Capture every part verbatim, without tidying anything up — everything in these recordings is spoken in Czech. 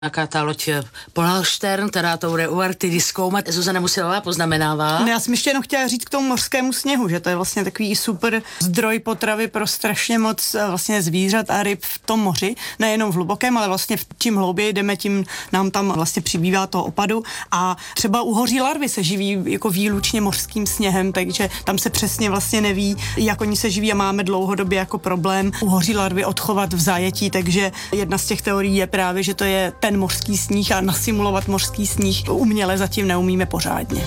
Jaká ta loď Polarstern, která to bude u Arktidy zkoumat. Zuzana Musilová poznamenává. No, já jsem ještě jenom chtěla říct k tomu mořskému sněhu, že to je vlastně takový super zdroj potravy pro strašně moc vlastně zvířat a ryb v tom moři. Nejenom v hlubokém, ale vlastně čím hlouběji jdeme, tím nám tam vlastně přibývá toho opadu. A třeba uhoří larvy se živí jako výlučně mořským sněhem, takže tam se přesně vlastně neví, jak oni se živí a máme dlouhodobě jako problém uhoří larvy odchovat v zajetí, takže jedna z těch teorií je právě, že to je ten mořský sníh a nasimulovat mořský sníh uměle zatím neumíme pořádně.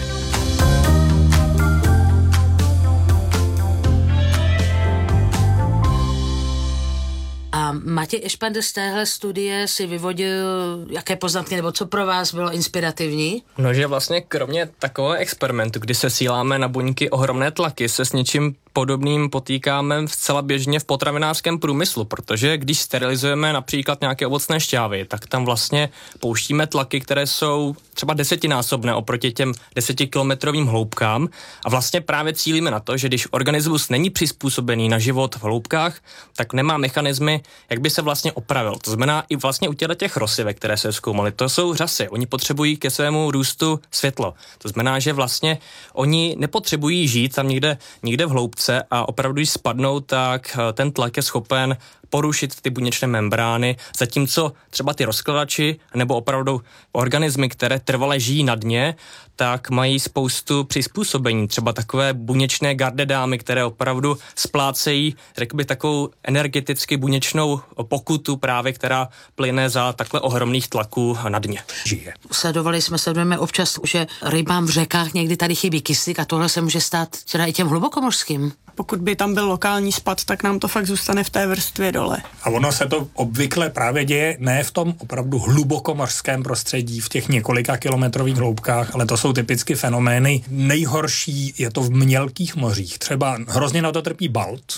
A Matěj Ešpander z téhle studie si vyvodil jaké poznatky, nebo co pro vás bylo inspirativní? No, že vlastně kromě takového experimentu, kdy se síláme na buňky ohromné tlaky, se s něčím podobným potýkáme zcela běžně v potravinářském průmyslu, protože když sterilizujeme například nějaké ovocné šťávy, tak tam vlastně pouštíme tlaky, které jsou třeba desetinásobné oproti těm desetikilometrovým hloubkám a vlastně právě cílíme na to, že když organismus není přizpůsobený na život v hloubkách, tak nemá mechanismy, jak by se vlastně opravil. To znamená i vlastně u těch rosivek, které se zkoumaly, to jsou řasy. Oni potřebují ke svému růstu světlo. To znamená, že vlastně oni nepotřebují žít tam někde, někde v hloubce a opravdu, když spadnou, tak ten tlak je schopen porušit ty buněčné membrány, zatímco třeba ty rozkladači nebo opravdu organismy, které trvale žijí na dně, tak mají spoustu přizpůsobení. Třeba takové buněčné gardedámy, které opravdu splácejí, řekl bych, takovou energeticky buněčnou pokutu právě, která plyne za takhle ohromných tlaků na dně. Žije. Sledovali jsme, sledujeme občas, že rybám v řekách někdy tady chybí kyslík a tohle se může stát teda i těm hlubokomořským. Pokud by tam byl lokální spad, tak nám to fakt zůstane v té vrstvě dole. A ono se to obvykle právě děje ne v tom opravdu hlubokomořském prostředí, v těch několika kilometrových hloubkách, ale to jsou typicky fenomény. Nejhorší je to v mělkých mořích. Třeba hrozně na to trpí Balt,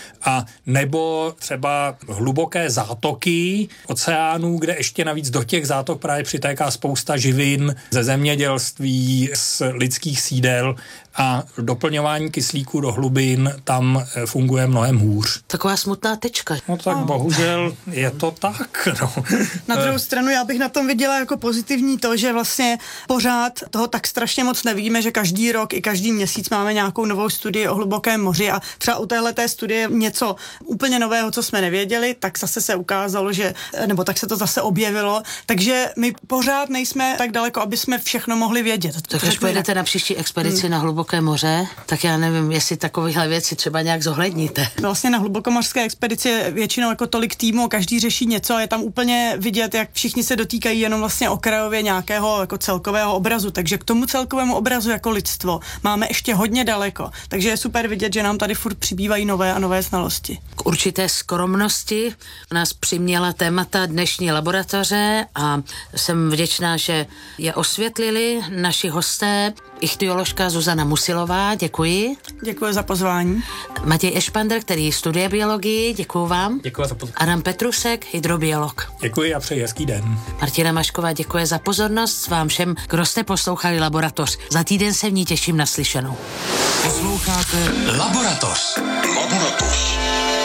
a nebo třeba hluboké zátoky oceánů, kde ještě navíc do těch zátok právě přitéká spousta živin ze zemědělství, z lidských sídel a doplňování kyslíku do hlubin tam funguje mnohem hůř. Taková smutná tečka. No tak oh. bohužel je to tak. No. Na druhou stranu já bych na tom viděla jako pozitivní to, že vlastně pořád toho tak strašně moc nevíme, že každý rok i každý měsíc máme nějakou novou studii o hlubokém moři a třeba u téhleté studie něco úplně nového, co jsme nevěděli, tak zase se ukázalo, že, nebo tak se to zase objevilo, takže my pořád nejsme tak daleko, aby jsme všechno mohli vědět. Tak až pojedete na příští expedici hmm. na hluboké moře, tak já nevím, jestli takovéhle věci třeba nějak zohledníte. Vlastně na hlubokomořské expedici je většinou jako tolik týmů, každý řeší něco a je tam úplně vidět, jak všichni se dotýkají jenom vlastně okrajově nějakého jako celkového obrazu, takže k tomu celkovému obrazu jako lidstvo máme ještě hodně daleko, takže je super vidět, že nám tady furt přibývají nové a nové znalosti. K určité skromnosti nás přiměla témata dnešní laboratoře a jsem vděčná, že je osvětlili naši hosté, ichtyoložka Zuzana Musilová, děkuji. Děkuji za pozvání. Matěj Ešpander, který studuje biologii, děkuji vám. Děkuji za pozvání. Adam Petrusek, hydrobiolog. Děkuji a přeji hezký den. Martina Mašková děkuje za pozornost, vám všem, kdo jste poslouchali Laboratoř. Za týden se v ní těším na slyšenou. Posloucháte Laboratoř. Laboratoř.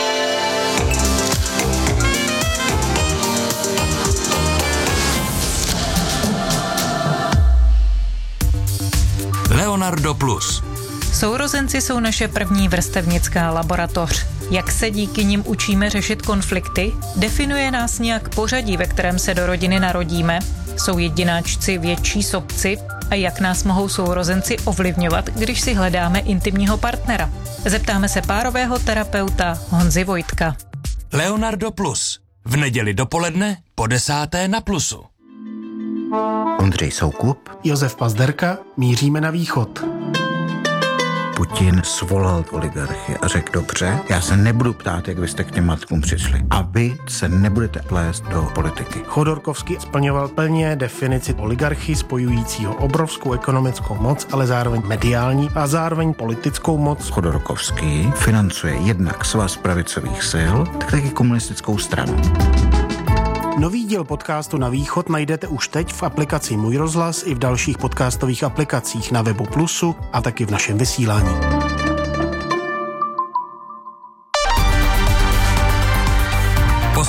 Leonardo Plus. Sourozenci jsou naše první vrstevnická laboratoř. Jak se díky nim učíme řešit konflikty? Definuje nás nějak pořadí, ve kterém se do rodiny narodíme? Jsou jedináčci větší sobci? A jak nás mohou sourozenci ovlivňovat, když si hledáme intimního partnera? Zeptáme se párového terapeuta Honzy Vojtka. Leonardo Plus. V neděli dopoledne po desáté na Plusu. Ondřej Soukup, Josef Pazderka, míříme na východ. Putin svolal oligarchy a řekl, dobře, já se nebudu ptát, jak vy jste k těm matkům přišli. A vy se nebudete plést do politiky. Chodorkovský splňoval plně definici oligarchy spojujícího obrovskou ekonomickou moc, ale zároveň mediální a zároveň politickou moc. Chodorkovský financuje jednak svaz pravicových sil, tak taky komunistickou stranu. Nový díl podcastu Na východ najdete už teď v aplikaci Můj rozhlas i v dalších podcastových aplikacích na webu Plusu a taky v našem vysílání.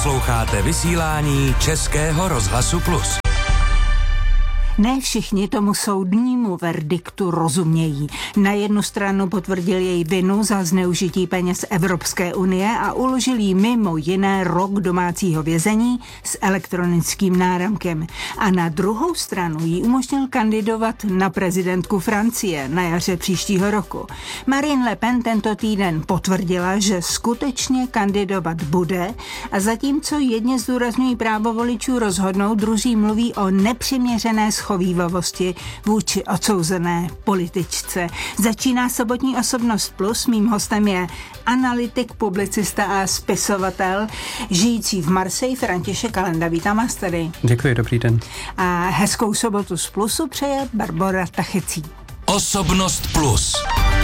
Posloucháte vysílání Českého rozhlasu Plus. Ne všichni tomu soudnímu verdiktu rozumějí. Na jednu stranu potvrdil její vinu za zneužití peněz Evropské unie a uložil jí mimo jiné rok domácího vězení s elektronickým náramkem. A na druhou stranu jí umožnil kandidovat na prezidentku Francie na jaře příštího roku. Marine Le Pen tento týden potvrdila, že skutečně kandidovat bude a zatímco jedni zdůrazňují právo voličů rozhodnout, druzí mluví o nepřiměřené schovívavosti vůči odsouzené političce. Začíná sobotní Osobnost Plus. Mým hostem je analytik, publicista a spisovatel žijící v Marseille František Kalenda. Vítám vás tady. Děkuji, dobrý den. A hezkou sobotu z Plusu přeje Barbora Tachecí. Osobnost Plus.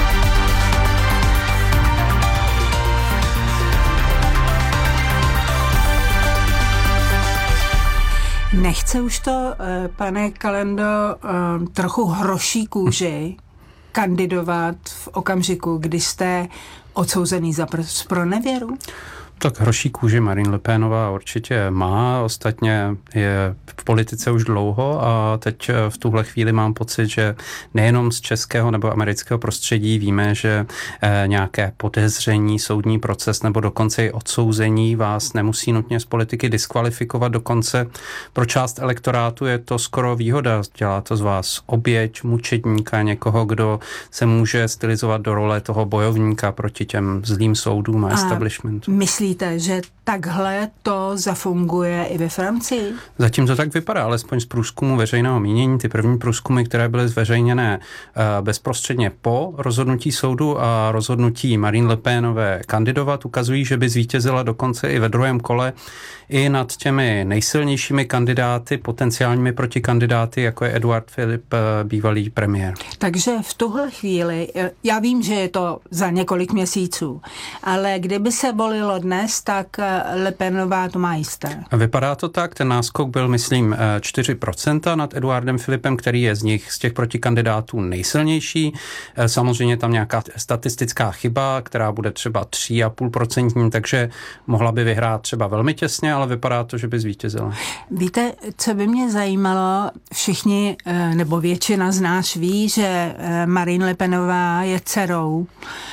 Nechce už to, pane Kalendo, trochu hroší kůži kandidovat v okamžiku, kdy jste odsouzený za pronevěru? Tak hroší kůži Marine Le Penová určitě má, ostatně je v politice už dlouho a teď v tuhle chvíli mám pocit, že nejenom z českého nebo amerického prostředí víme, že nějaké podezření, soudní proces nebo dokonce i odsouzení vás nemusí nutně z politiky diskvalifikovat, dokonce pro část elektorátu je to skoro výhoda, dělá to z vás oběť, mučedníka, někoho, kdo se může stylizovat do role toho bojovníka proti těm zlým soudům a, a establishmentu. Myslíte, že takhle to zafunguje i ve Francii? Zatím to tak vypadá, alespoň z průzkumu veřejného mínění. Ty první průzkumy, které byly zveřejněné uh, bezprostředně po rozhodnutí soudu a rozhodnutí Marine Le Penové kandidovat, ukazují, že by zvítězila dokonce i ve druhém kole i nad těmi nejsilnějšími kandidáty, potenciálními protikandidáty, jako je Edouard Philippe, bývalý premiér. Takže v tuhle chvíli, já vím, že je to za několik měsíců, ale kdyby se volilo dnes, tak Le Penová to má jisté. Vypadá to tak, ten náskok byl, myslím, čtyři procenta nad Edouardem Philippem, který je z nich, z těch protikandidátů nejsilnější. Samozřejmě tam nějaká statistická chyba, která bude třeba tři a půl procentní, takže mohla by vyhrát třeba velmi těsně, ale vypadá to, že by zvítězila. Víte, co by mě zajímalo, všichni, nebo většina z nás ví, že Marine Le Penová je dcerou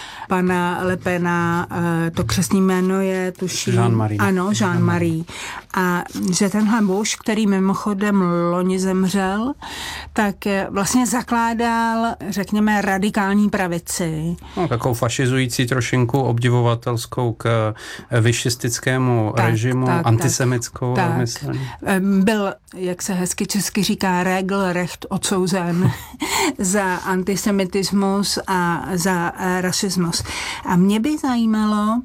pana Le Pena, to křestní jméno je, tuším... Jean-Marie. Ano, Jean-Marie. A že tenhle muž, který mimochodem loni zemřel, tak vlastně zakládal, řekněme, radikální pravici. No, takovou fašizující trošinku, obdivovatelskou k višistickému tak, režimu, tak, antisemitskou. Tak, tak. Byl, jak se hezky česky říká, regelrecht odsouzen za antisemitismus a za rasismus. A mě by zajímalo,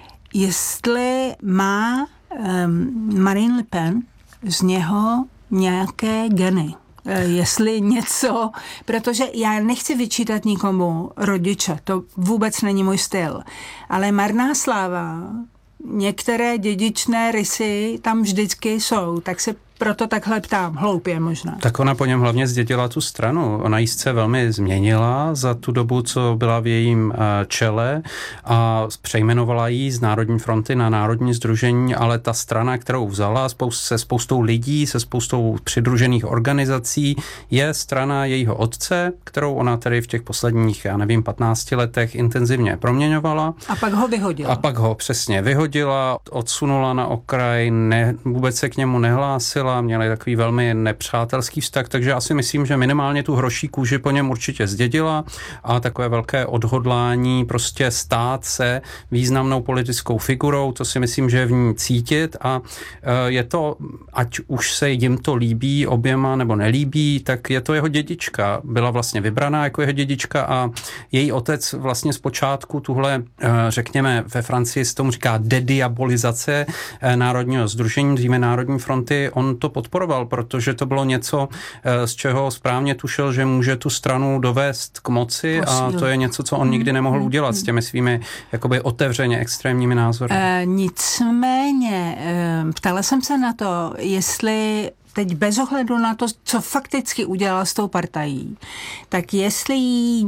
jestli má um, Marine Le Pen z něho nějaké geny. Jestli něco, protože já nechci vyčítat nikomu rodiče, to vůbec není můj styl, ale marná sláva, některé dědičné rysy tam vždycky jsou, tak se proto takhle ptám, hloupě možná. Tak ona po něm hlavně zdědila tu stranu. Ona jí se velmi změnila za tu dobu, co byla v jejím čele a přejmenovala ji z Národní fronty na Národní sdružení, ale ta strana, kterou vzala se spoustou lidí, se spoustou přidružených organizací, je strana jejího otce, kterou ona tedy v těch posledních, já nevím, patnácti letech intenzivně proměňovala. A pak ho vyhodila. A pak ho přesně vyhodila, odsunula na okraj, ne, vůbec se k němu nehlásila, měli takový velmi nepřátelský vztah, takže asi myslím, že minimálně tu hroší kůži po něm určitě zdědila a takové velké odhodlání prostě stát se významnou politickou figurou, to si myslím, že je v ní cítit a je to, ať už se jim to líbí oběma nebo nelíbí, tak je to jeho dědička. Byla vlastně vybraná jako jeho dědička a její otec vlastně zpočátku tuhle, řekněme, ve Francii se tomu říká dediabolizace Národního sdružení, dříve Národní fronty, on to podporoval, protože to bylo něco, z čeho správně tušil, že může tu stranu dovést k moci a to je něco, co on nikdy nemohl udělat s těmi svými jakoby otevřeně extrémními názory. E, nicméně, e, ptala jsem se na to, jestli teď bez ohledu na to, co fakticky udělala s tou partají, tak jestli jí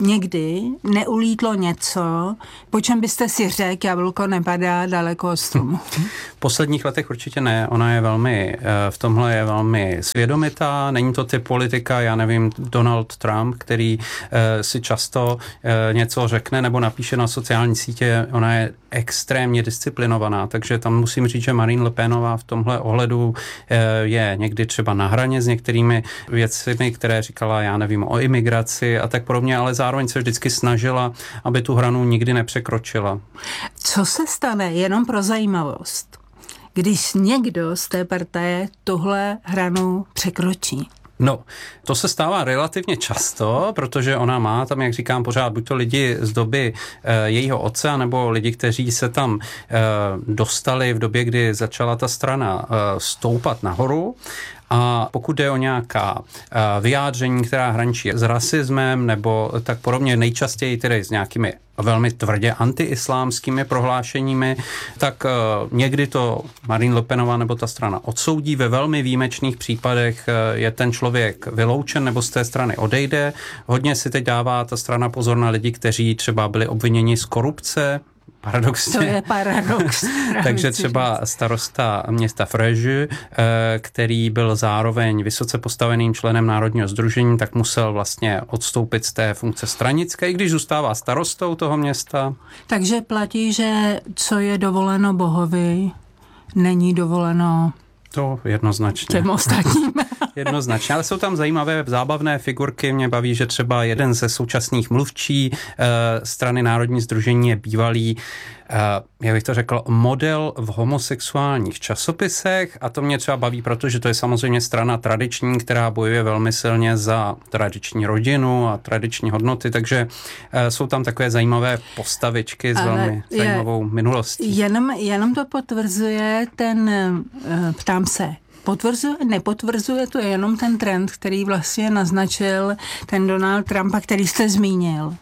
někdy neulítlo něco, po čem byste si řekl, jablko nepadá daleko od stromu? V posledních letech určitě ne. Ona je velmi, v tomhle je velmi svědomitá. Není to typ politika, já nevím, Donald Trump, který si často něco řekne nebo napíše na sociální sítě. Ona je extrémně disciplinovaná, takže tam musím říct, že Marine Le Penová v tomhle ohledu je někdy třeba na hraně s některými věcmi, které říkala, já nevím, o imigraci a tak podobně, ale zároveň se vždycky snažila, aby tu hranu nikdy nepřekročila. Co se stane, jenom pro zajímavost, když někdo z té partaje tuhle hranu překročí? No, to se stává relativně často, protože ona má tam, jak říkám, pořád buď to lidi z doby e, jejího otce, nebo lidi, kteří se tam e, dostali v době, kdy začala ta strana e, stoupat nahoru. A pokud jde o nějaká vyjádření, která hraničí s rasismem nebo tak podobně, nejčastěji tedy s nějakými velmi tvrdě antiislámskými prohlášeními, tak někdy to Marine Le Penová nebo ta strana odsoudí. Ve velmi výjimečných případech je ten člověk vyloučen nebo z té strany odejde. Hodně si teď dává ta strana pozor na lidi, kteří třeba byli obviněni z korupce, paradoxně. To je paradox. Takže třeba starosta města Fréjus, který byl zároveň vysoce postaveným členem Národního sdružení, tak musel vlastně odstoupit z té funkce stranické, i když zůstává starostou toho města. Takže platí, že co je dovoleno Bohovi, není dovoleno to jednoznačně. těm ostatním. Jednoznačně, ale jsou tam zajímavé zábavné figurky. Mě baví, že třeba jeden ze současných mluvčí e, strany Národní sdružení je bývalý, e, jak bych to řekl, model v homosexuálních časopisech a to mě třeba baví, protože to je samozřejmě strana tradiční, která bojuje velmi silně za tradiční rodinu a tradiční hodnoty, takže e, jsou tam takové zajímavé postavičky s ale velmi je, zajímavou minulostí. Jenom, jenom to potvrzuje ten, e, ptám se, potvrzuje, nepotvrzuje to jenom ten trend, který vlastně naznačil ten Donald Trump, který jste zmínil,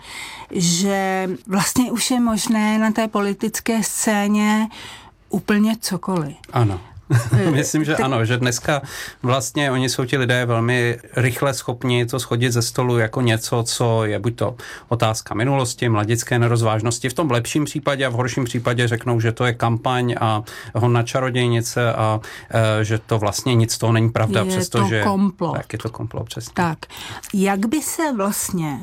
že vlastně už je možné na té politické scéně úplně cokoliv. Ano. Myslím, že ano, že dneska vlastně oni jsou ti lidé velmi rychle schopni to schodit ze stolu jako něco, co je buď to otázka minulosti, mladické nerozvážnosti, v tom lepším případě a v horším případě řeknou, že to je kampaň a hon na čarodějnice a e, že to vlastně nic z toho není pravda, přestože... Je to komplot. Tak je to komplot, přesně. Tak, jak by se vlastně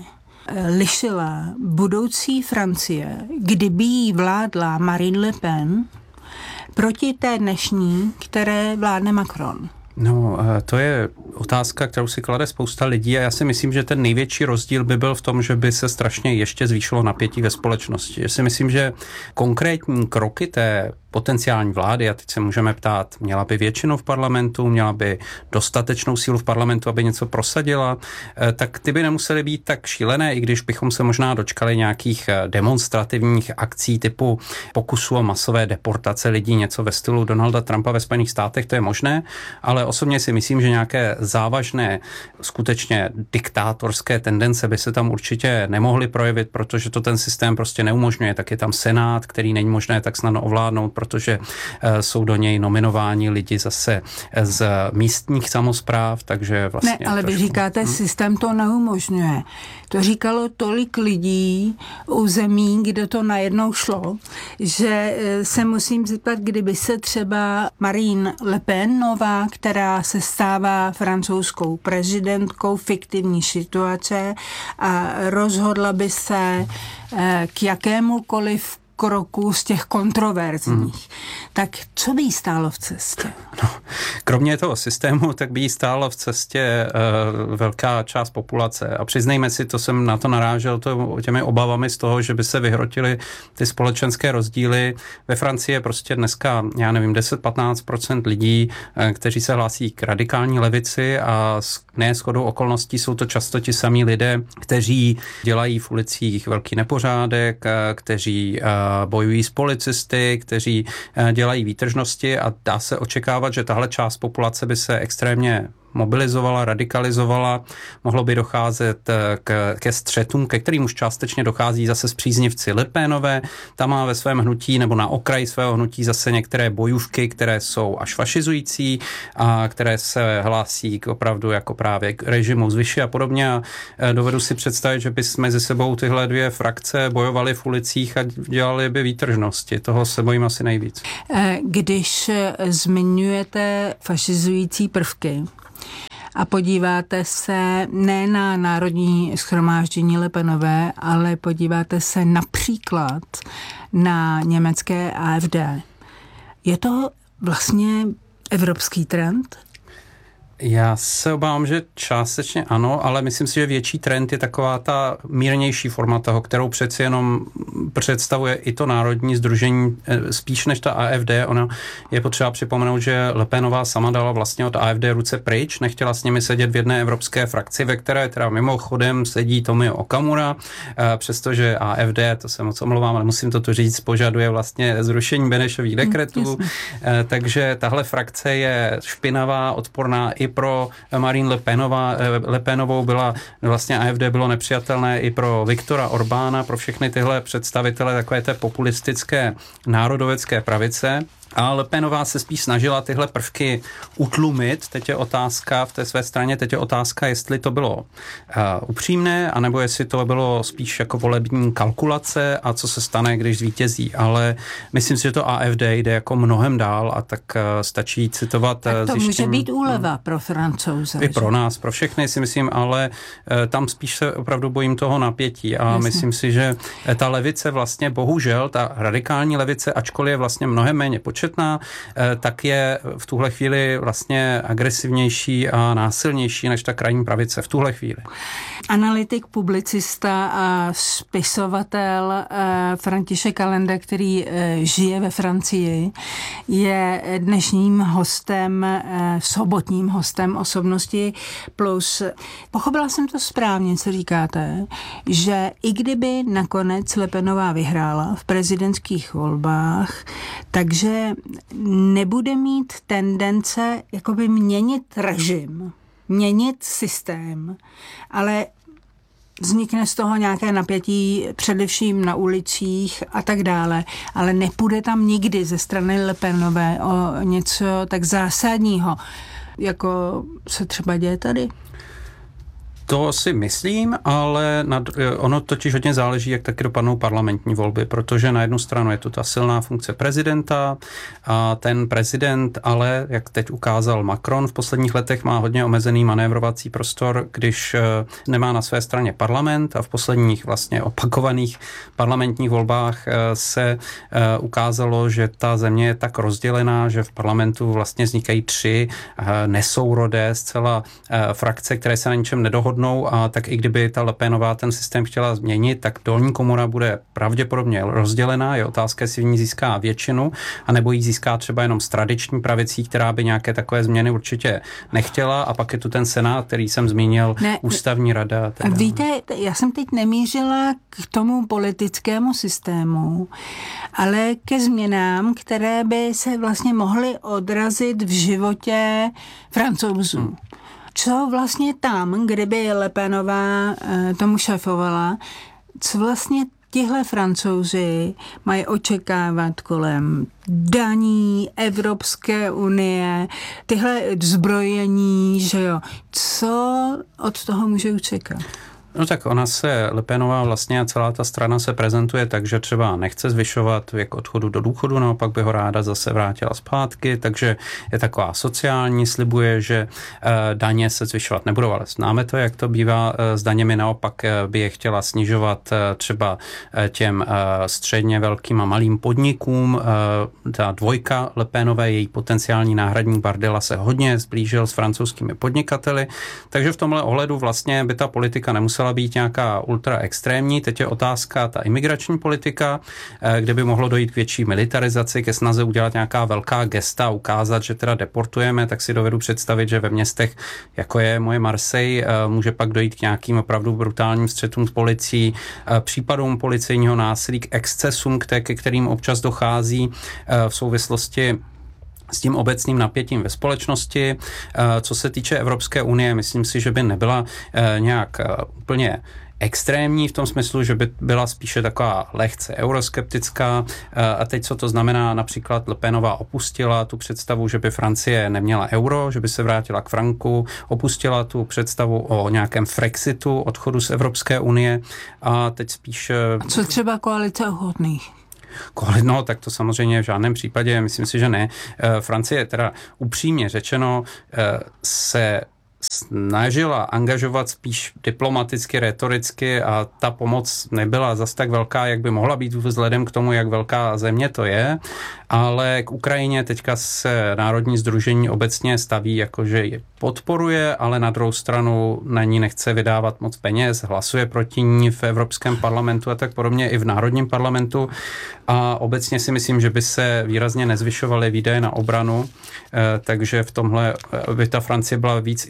lišila budoucí Francie, kdyby jí vládla Marine Le Pen, proti té dnešní, které vládne Macron? No, to je otázka, kterou si klade spousta lidí a já si myslím, že ten největší rozdíl by byl v tom, že by se strašně ještě zvýšilo napětí ve společnosti. Já si myslím, že konkrétní kroky té potenciální vlády, a teď se můžeme ptát, měla by většinu v parlamentu, měla by dostatečnou sílu v parlamentu, aby něco prosadila, tak ty by nemusely být tak šílené, i když bychom se možná dočkali nějakých demonstrativních akcí typu pokusu o masové deportace lidí, něco ve stylu Donalda Trumpa ve Spojených státech, to je možné, ale osobně si myslím, že nějaké závažné, skutečně diktátorské tendence by se tam určitě nemohly projevit, protože to ten systém prostě neumožňuje. Tak je tam Senát, který není možné tak snadno ovládnout, protože jsou do něj nominováni lidi zase z místních samospráv, takže vlastně... Ne, ale trošku... vy říkáte, hmm. systém to neumožňuje. To říkalo tolik lidí u zemí, kde to najednou šlo, že se musím zeptat, kdyby se třeba Marine Le Penová, která se stává francouzskou prezidentkou, fiktivní situace a rozhodla by se k jakémukoliv kroku z těch kontroverzních. Hmm. Tak co by jí stálo v cestě? No, kromě toho systému, tak by jí stálo v cestě uh, velká část populace. A přiznejme si, to jsem na to narážel to, těmi obavami z toho, že by se vyhrotily ty společenské rozdíly. Ve Francii je prostě dneska, já nevím, deset až patnáct procent lidí, uh, kteří se hlásí k radikální levici a ne shodou okolností jsou to často ti samí lidé, kteří dělají v ulicích velký nepořádek, uh, kteří uh, bojují s policisty, kteří dělají výtržnosti a dá se očekávat, že tahle část populace by se extrémně mobilizovala, radikalizovala, mohlo by docházet k, ke střetům, ke kterým už částečně dochází zase s příznivci Le Penové. Ta má ve svém hnutí nebo na okraji svého hnutí zase některé bojůvky, které jsou až fašizující a které se hlásí k opravdu jako právě k režimu zvyši a podobně. A dovedu si představit, že by mezi sebou tyhle dvě frakce bojovaly v ulicích a dělali by výtržnosti. Toho se bojím asi nejvíc. Když zmiňujete fašizující prvky a podíváte se ne na Národní shromáždění Le Penové, ale podíváte se například na německé A F D, je to vlastně evropský trend? Já se obávám, že částečně ano, ale myslím si, že větší trend je taková ta mírnější forma toho, kterou přeci jenom představuje i to Národní sdružení spíš než ta A F D. Ona je potřeba připomenout, že Le Penová sama dala vlastně od A F D ruce pryč, nechtěla s nimi sedět v jedné evropské frakci, ve které teda mimochodem sedí Tomio Okamura, přestože A F D, to se moc omlouvám, ale musím to tu říct, požaduje vlastně zrušení Benešových dekretů, mm, takže tahle frakce je špinavá, odporná i pro Marine Le Penová, Le Penovou byla, vlastně A F D bylo nepřijatelné i pro Viktora Orbána, pro všechny tyhle představitele takové té populistické národovecké pravice. A Le Penová se spíš snažila tyhle prvky utlumit. Teď je otázka v té své straně, teď je otázka, jestli to bylo uh, upřímné, anebo jestli to bylo spíš jako volební kalkulace a co se stane, když zvítězí. Ale myslím si, že to A F D jde jako mnohem dál a tak uh, stačí citovat tak to zjištění. Může být úleva hmm. pro Francouze. I pro nás, pro všechny si myslím, ale uh, tam spíš se opravdu bojím toho napětí a Jasně. myslím si, že ta levice vlastně bohužel, ta radikální levice, ačkoliv je vlastně mnohem méně početná, tak je v tuhle chvíli vlastně agresivnější a násilnější než ta krajní pravice v tuhle chvíli. Analytik, publicista a spisovatel František Allende, který žije ve Francii, je dnešním hostem, sobotním hostem Osobnosti plus. Pochopila jsem to správně, co říkáte, že i kdyby nakonec Le Penová vyhrála v prezidentských volbách, takže nebude mít tendence jakoby měnit režim, měnit systém, ale vznikne z toho nějaké napětí především na ulicích a tak dále, ale nepůjde tam nikdy ze strany Le Penové o něco tak zásadního, jako se třeba děje tady. To si myslím, ale nad, ono totiž hodně záleží, jak taky dopadnou parlamentní volby, protože na jednu stranu je tu ta silná funkce prezidenta a ten prezident, ale jak teď ukázal Macron v posledních letech, má hodně omezený manévrovací prostor, když nemá na své straně parlament a v posledních vlastně opakovaných parlamentních volbách se ukázalo, že ta země je tak rozdělená, že v parlamentu vlastně vznikají tři nesourodé zcela frakce, které se na ničem nedohodnou, a tak i kdyby ta Le Penová ten systém chtěla změnit, tak dolní komora bude pravděpodobně rozdělená. Je otázka, jestli v ní získá většinu, anebo ji získá třeba jenom s tradiční pravicí, která by nějaké takové změny určitě nechtěla. A pak je tu ten senát, který jsem zmínil, ne, ústavní rada. Teda. Víte, já jsem teď nemířila k tomu politickému systému, ale ke změnám, které by se vlastně mohly odrazit v životě Francouzů. Hmm. Co vlastně tam, kdyby Le Penová tomu šéfovala, co vlastně tihle Francouzi mají očekávat kolem daní, Evropské unie, tyhle zbrojení, že jo. Co od toho můžou čekat? No tak ona se, Le Penová vlastně a celá ta strana se prezentuje tak, že třeba nechce zvyšovat věk odchodu do důchodu, naopak by ho ráda zase vrátila zpátky, takže je taková sociální, slibuje, že e, daně se zvyšovat nebudou, ale známe to, jak to bývá e, s daněmi, naopak e, by je chtěla snižovat e, třeba e, těm e, středně velkým a malým podnikům. E, ta dvojka Le Penové, její potenciální náhradník Bardella se hodně zblížil s francouzskými podnikateli, takže v tomhle ohledu vlastně by ta politika nemusela být nějaká ultra extrémní. Teď je otázka ta imigrační politika, kde by mohlo dojít k větší militarizaci, ke snaze udělat nějaká velká gesta, ukázat, že teda deportujeme, tak si dovedu představit, že ve městech, jako je moje Marseille, může pak dojít k nějakým opravdu brutálním střetům s policií, případům policejního násilí, k excesům, ke kterým občas dochází v souvislosti s tím obecným napětím ve společnosti. Co se týče Evropské unie, myslím si, že by nebyla nějak úplně extrémní v tom smyslu, že by byla spíše taková lehce euroskeptická. A teď, co to znamená, například Le Penová opustila tu představu, že by Francie neměla euro, že by se vrátila k franku, opustila tu představu o nějakém Frexitu, odchodu z Evropské unie a teď spíš... A co třeba koalice ochotných? No, tak to samozřejmě v žádném případě, myslím si, že ne. Francie teda upřímně řečeno se snažila angažovat spíš diplomaticky, retoricky a ta pomoc nebyla zas tak velká, jak by mohla být vzhledem k tomu, jak velká země to je, ale k Ukrajině teďka se Národní sdružení obecně staví, jakože je podporuje, ale na druhou stranu na ní nechce vydávat moc peněz, hlasuje proti ní v Evropském parlamentu a tak podobně i v Národním parlamentu a obecně si myslím, že by se výrazně nezvyšovaly výdaje na obranu, takže v tomhle by ta Francie byla víc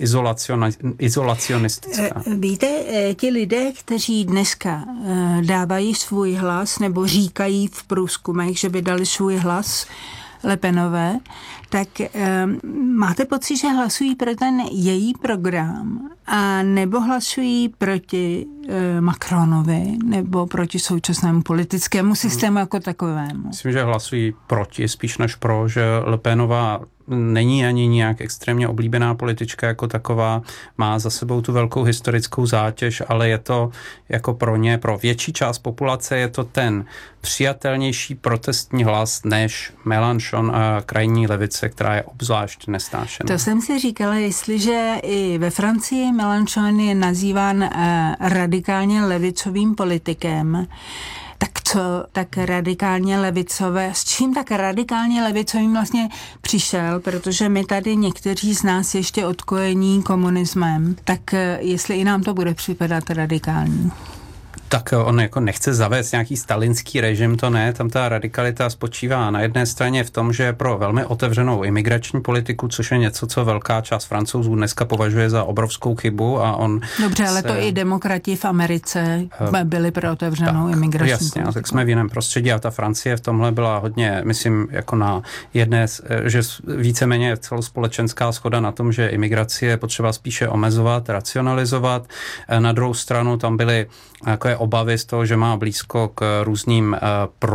izolacionistická. Víte, ti lidé, kteří dneska dávají svůj hlas nebo říkají v průzkumech, že by dali svůj hlas Le Penové, tak um, máte pocit, že hlasují pro ten její program a nebo hlasují proti uh, Macronovi nebo proti současnému politickému systému jako takovému? Myslím, že hlasují proti, spíš než pro, že Le Penová není ani nějak extrémně oblíbená politička jako taková, má za sebou tu velkou historickou zátěž, ale je to jako pro ně, pro větší část populace je to ten přijatelnější protestní hlas než Mélenchon a krajní levice, která je obzvlášť nesnášená. To jsem si říkala, jestliže i ve Francii Mélenchon je nazýván uh, radikálně levicovým politikem, tak co tak radikálně levicové, s čím tak radikálně levicovým vlastně přišel, protože my tady někteří z nás ještě odkojení komunismem, tak jestli i nám to bude připadat radikální. Tak on jako nechce zavést nějaký stalinský režim, to ne, tam ta radikalita spočívá na jedné straně v tom, že je pro velmi otevřenou imigrační politiku, což je něco, co velká část Francouzů dneska považuje za obrovskou chybu a on... Dobře, ale se, to i demokrati v Americe byli pro otevřenou tak, imigrační jasně, politiku. Tak jsme v jiném prostředí a ta Francie v tomhle byla hodně, myslím, jako na jedné, že víceméně celospolečenská shoda na tom, že imigraci je potřeba spíše omezovat, racionalizovat. Na druhou stranu tam byly jako obavy z toho, že má blízko k různým uh,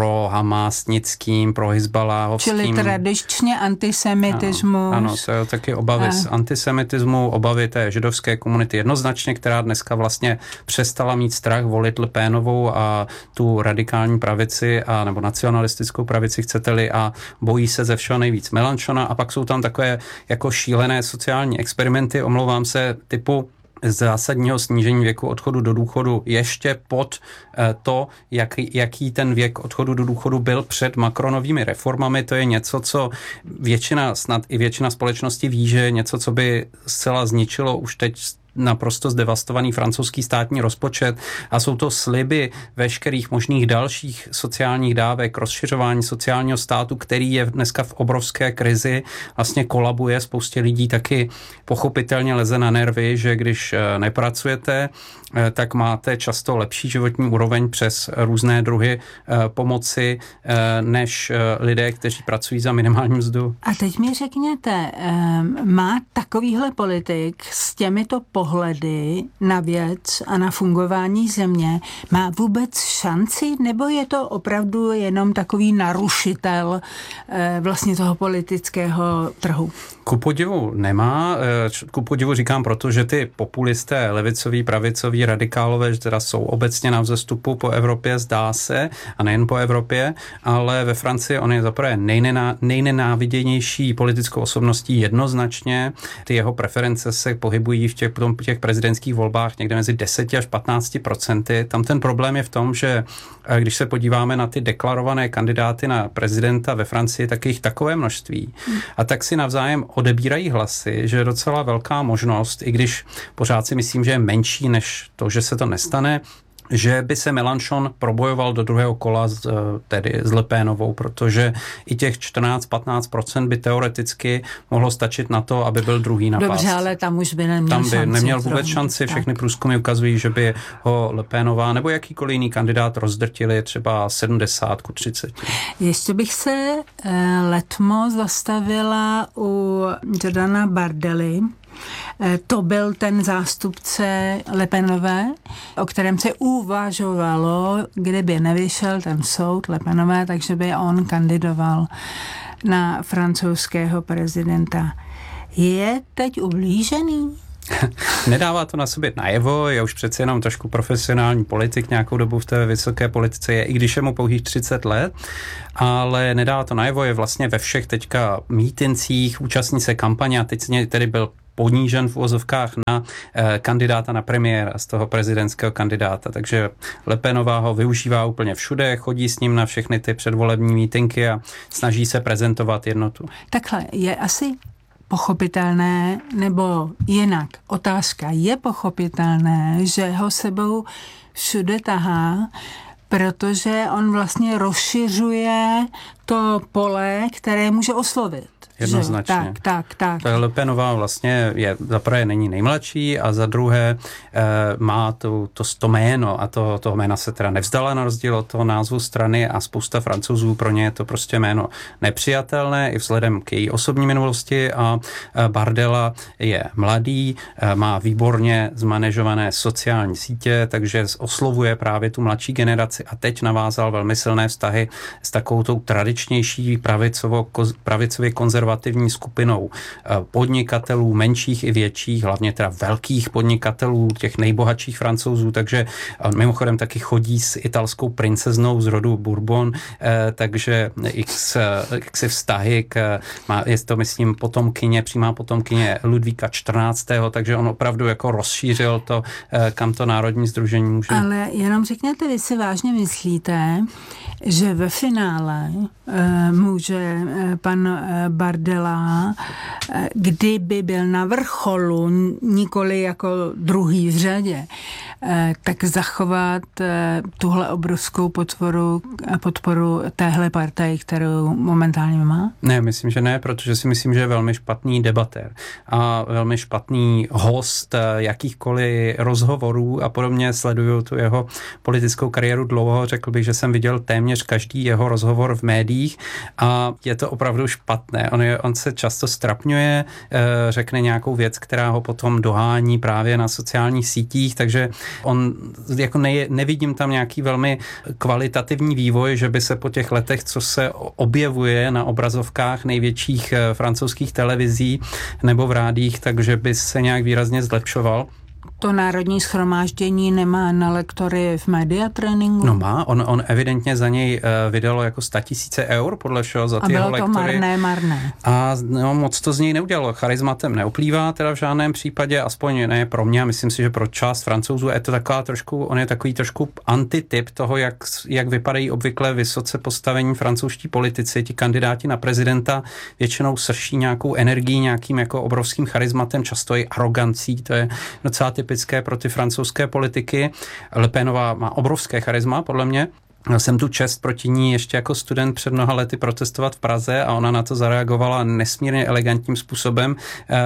pro-hamásnickým, pro-hizbaláhovským. Čili tradičně antisemitismus. Ano, ano, to je taky obavy a... z antisemitismu, obavy té židovské komunity jednoznačně, která dneska vlastně přestala mít strach volit Le Penovou a tu radikální pravici, a, nebo nacionalistickou pravici, chcete-li, a bojí se ze všeho nejvíc Mélenchona. A pak jsou tam takové jako šílené sociální experimenty, omlouvám se, typu zásadního snížení věku odchodu do důchodu ještě pod to, jak, jaký ten věk odchodu do důchodu byl před Macronovými reformami. To je něco, co většina, snad i většina společnosti ví, že je něco, co by zcela zničilo už teď naprosto zdevastovaný francouzský státní rozpočet a jsou to sliby veškerých možných dalších sociálních dávek, rozšiřování sociálního státu, který je dneska v obrovské krizi, vlastně kolabuje, spoustě lidí taky pochopitelně leze na nervy, že když nepracujete, tak máte často lepší životní úroveň přes různé druhy pomoci než lidé, kteří pracují za minimální mzdu. A teď mi řekněte, má takovýhle politik s těmito pohledy na věc a na fungování země, má vůbec šanci, nebo je to opravdu jenom takový narušitel vlastně toho politického trhu? Ku podivu nemá. Ku podivu říkám proto, že ty populisté, levicoví, pravicoví, radikálové, že teda jsou obecně na vzestupu po Evropě, zdá se, a nejen po Evropě, ale ve Francii on je zaprvé nejnená, nejnenáviděnější politickou osobností jednoznačně. Ty jeho preference se pohybují v těch, v těch prezidentských volbách někde mezi deset až patnáct procenty. Tam ten problém je v tom, že když se podíváme na ty deklarované kandidáty na prezidenta ve Francii, tak je jich takové množství. A tak si navzájem odebírají hlasy, že je docela velká možnost, i když pořád si myslím, že je menší než to, že se to nestane, že by se Mélenchon probojoval do druhého kola s, tedy s Le Penovou, protože i těch čtrnáct až patnáct procent by teoreticky mohlo stačit na to, aby byl druhý na pásce. Dobře, ale tam už by neměl Tam by šanci neměl vůbec zrovna, šanci, všechny tak. průzkumy ukazují, že by ho Le Penová nebo jakýkoliv jiný kandidát rozdrtili třeba sedmdesát ku třiceti. Ještě bych se eh, letmo zastavila u Jordana Bardely. To byl ten zástupce Le Penové, o kterém se uvažovalo, kdyby nevyšel ten soud Le Penové, takže by on kandidoval na francouzského prezidenta. Je teď ublížený? Nedává to na sobě najevo, je už přeci jenom trošku profesionální politik, nějakou dobu v té vysoké politice je, i když je mu pouhých třicet let, ale nedává to najevo, je vlastně ve všech teďka mítincích, účastní se kampaně a teď tedy byl ponížen v uvozovkách na eh, kandidáta na premiéra z toho prezidentského kandidáta, takže Le Penová ho využívá úplně všude, chodí s ním na všechny ty předvolební mítinky a snaží se prezentovat jednotu. Takhle, je asi pochopitelné, nebo jinak, otázka, je pochopitelné, že ho sebou všude tahá, protože on vlastně rozšiřuje to pole, které může oslovit. Jednoznačně. Tak, tak, tak. Le Penová vlastně je, za prvé není nejmladší a za druhé e, má to, to, to jméno a to, toho jména se teda nevzdala na rozdíl od toho názvu strany a spousta Francouzů pro ně je to prostě jméno nepřijatelné i vzhledem k její osobní minulosti a e, Bardella je mladý, e, má výborně zmanéžované sociální sítě, takže oslovuje právě tu mladší generaci a teď navázal velmi silné vztahy s takovou tou tradičnější pravicovou, pravicově konzervativní skupinou podnikatelů, menších i větších, hlavně teda velkých podnikatelů, těch nejbohatších Francouzů, takže mimochodem taky chodí s italskou princeznou z rodu Bourbon, takže x, x vztahy k, má, je to myslím potomkyně, přímá potomkyně Ludvíka čtrnáctého takže on opravdu jako rozšířil to, kam to národní sdružení může. Ale jenom řekněte, vy si vážně myslíte, že ve finále e, může e, pan e, Bardella, e, kdyby byl na vrcholu, nikoli jako druhý v řadě, e, tak zachovat e, tuhle obrovskou podporu, podporu téhle partaji, kterou momentálně má? Ne, myslím, že ne, protože si myslím, že je velmi špatný debatér a velmi špatný host jakýchkoliv rozhovorů a podobně. Sleduju tu jeho politickou kariéru dlouho, řekl bych, že jsem viděl téměř každý jeho rozhovor v médiích a je to opravdu špatné. On, je, on se často strapňuje, řekne nějakou věc, která ho potom dohání právě na sociálních sítích, takže on jako ne, nevidím tam nějaký velmi kvalitativní vývoj, že by se po těch letech, co se objevuje na obrazovkách největších francouzských televizí nebo v rádích, takže by se nějak výrazně zlepšoval. To Národní shromáždění nemá na lektory v media tréninku? No má, on, on evidentně za něj uh, vydalo jako sta tisíce eur podle všeho za ty jeho lektory. A bylo to marné, marné. A no, moc to z něj neudělalo. Charizmatem neuplývá teda v žádném případě, aspoň ne pro mě, a myslím si, že pro část Francouzů je to taková trošku, on je takový trošku antityp toho, jak, jak vypadají obvykle vysoce postavení francouzští politici. Ti kandidáti na prezidenta většinou srší nějakou energií, nějakým jako obrovským charizmatem, často i arogancí, to je docela typické pro ty francouzské politiky. Le Penová má obrovské charisma, podle mě. Měl jsem tu čest proti ní ještě jako student před mnoha lety protestovat v Praze a ona na to zareagovala nesmírně elegantním způsobem,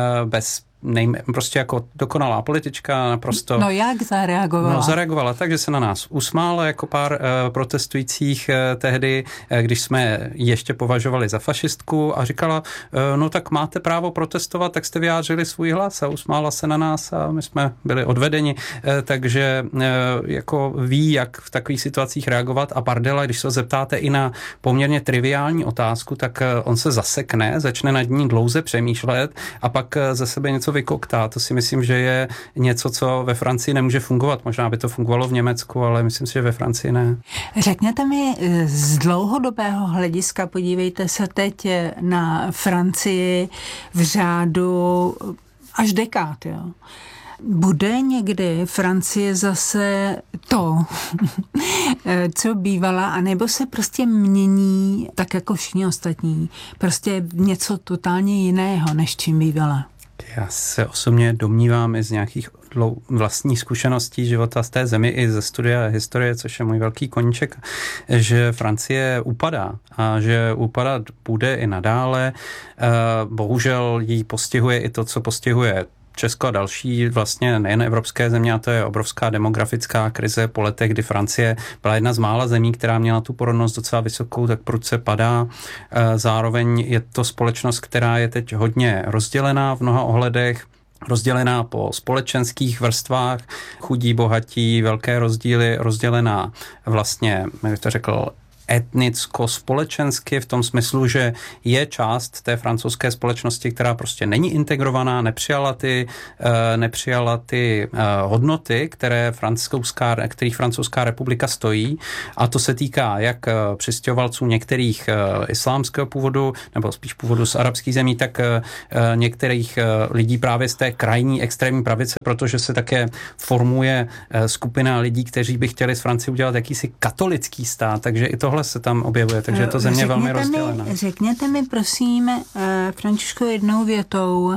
bez nejme, prostě jako dokonalá politička, naprosto... No jak zareagovala? No zareagovala tak, že se na nás usmála jako pár uh, protestujících uh, tehdy, uh, když jsme ještě považovali za fašistku a říkala, uh, no tak máte právo protestovat, tak jste vyjádřili svůj hlas a usmála se na nás a my jsme byli odvedeni, uh, takže uh, jako ví, jak v takových situacích reagovat a Bardella, když se ho zeptáte i na poměrně triviální otázku, tak uh, on se zasekne, začne nad ní dlouze přemýšlet a pak uh, ze sebe něco vykoktá. To si myslím, že je něco, co ve Francii nemůže fungovat. Možná by to fungovalo v Německu, ale myslím si, že ve Francii ne. Řekněte mi z dlouhodobého hlediska, podívejte se teď na Francii v řádu až dekád, jo. Bude někdy Francie zase to, co bývala, anebo se prostě mění tak jako všichni ostatní. Prostě něco totálně jiného, než čím bývala. Já se osobně domnívám i z nějakých vlastních zkušeností života z té zemi i ze studia historie, což je můj velký koníček, že Francie upadá a že upadat bude i nadále. Bohužel jí postihuje i to, co postihuje Česko a další vlastně nejen evropské země, a to je obrovská demografická krize po letech, kdy Francie byla jedna z mála zemí, která měla tu porodnost docela vysokou, tak prudce padá. Zároveň je to společnost, která je teď hodně rozdělená v mnoha ohledech, rozdělená po společenských vrstvách, chudí, bohatí, velké rozdíly, rozdělená vlastně, jak to řekl, etnicko-společensky v tom smyslu, že je část té francouzské společnosti, která prostě není integrovaná, nepřijala ty, nepřijala ty hodnoty, které francouzská, kterých francouzská republika stojí, a to se týká jak přistěhovalců některých islámského původu, nebo spíš původu z arabských zemí, tak některých lidí právě z té krajní extrémní pravice, protože se také formuje skupina lidí, kteří by chtěli z Francie udělat jakýsi katolický stát, takže i tohle se tam objevuje, takže je to země řekněte velmi rozdělená. Mi, řekněte mi prosím, Františku, jednou větou,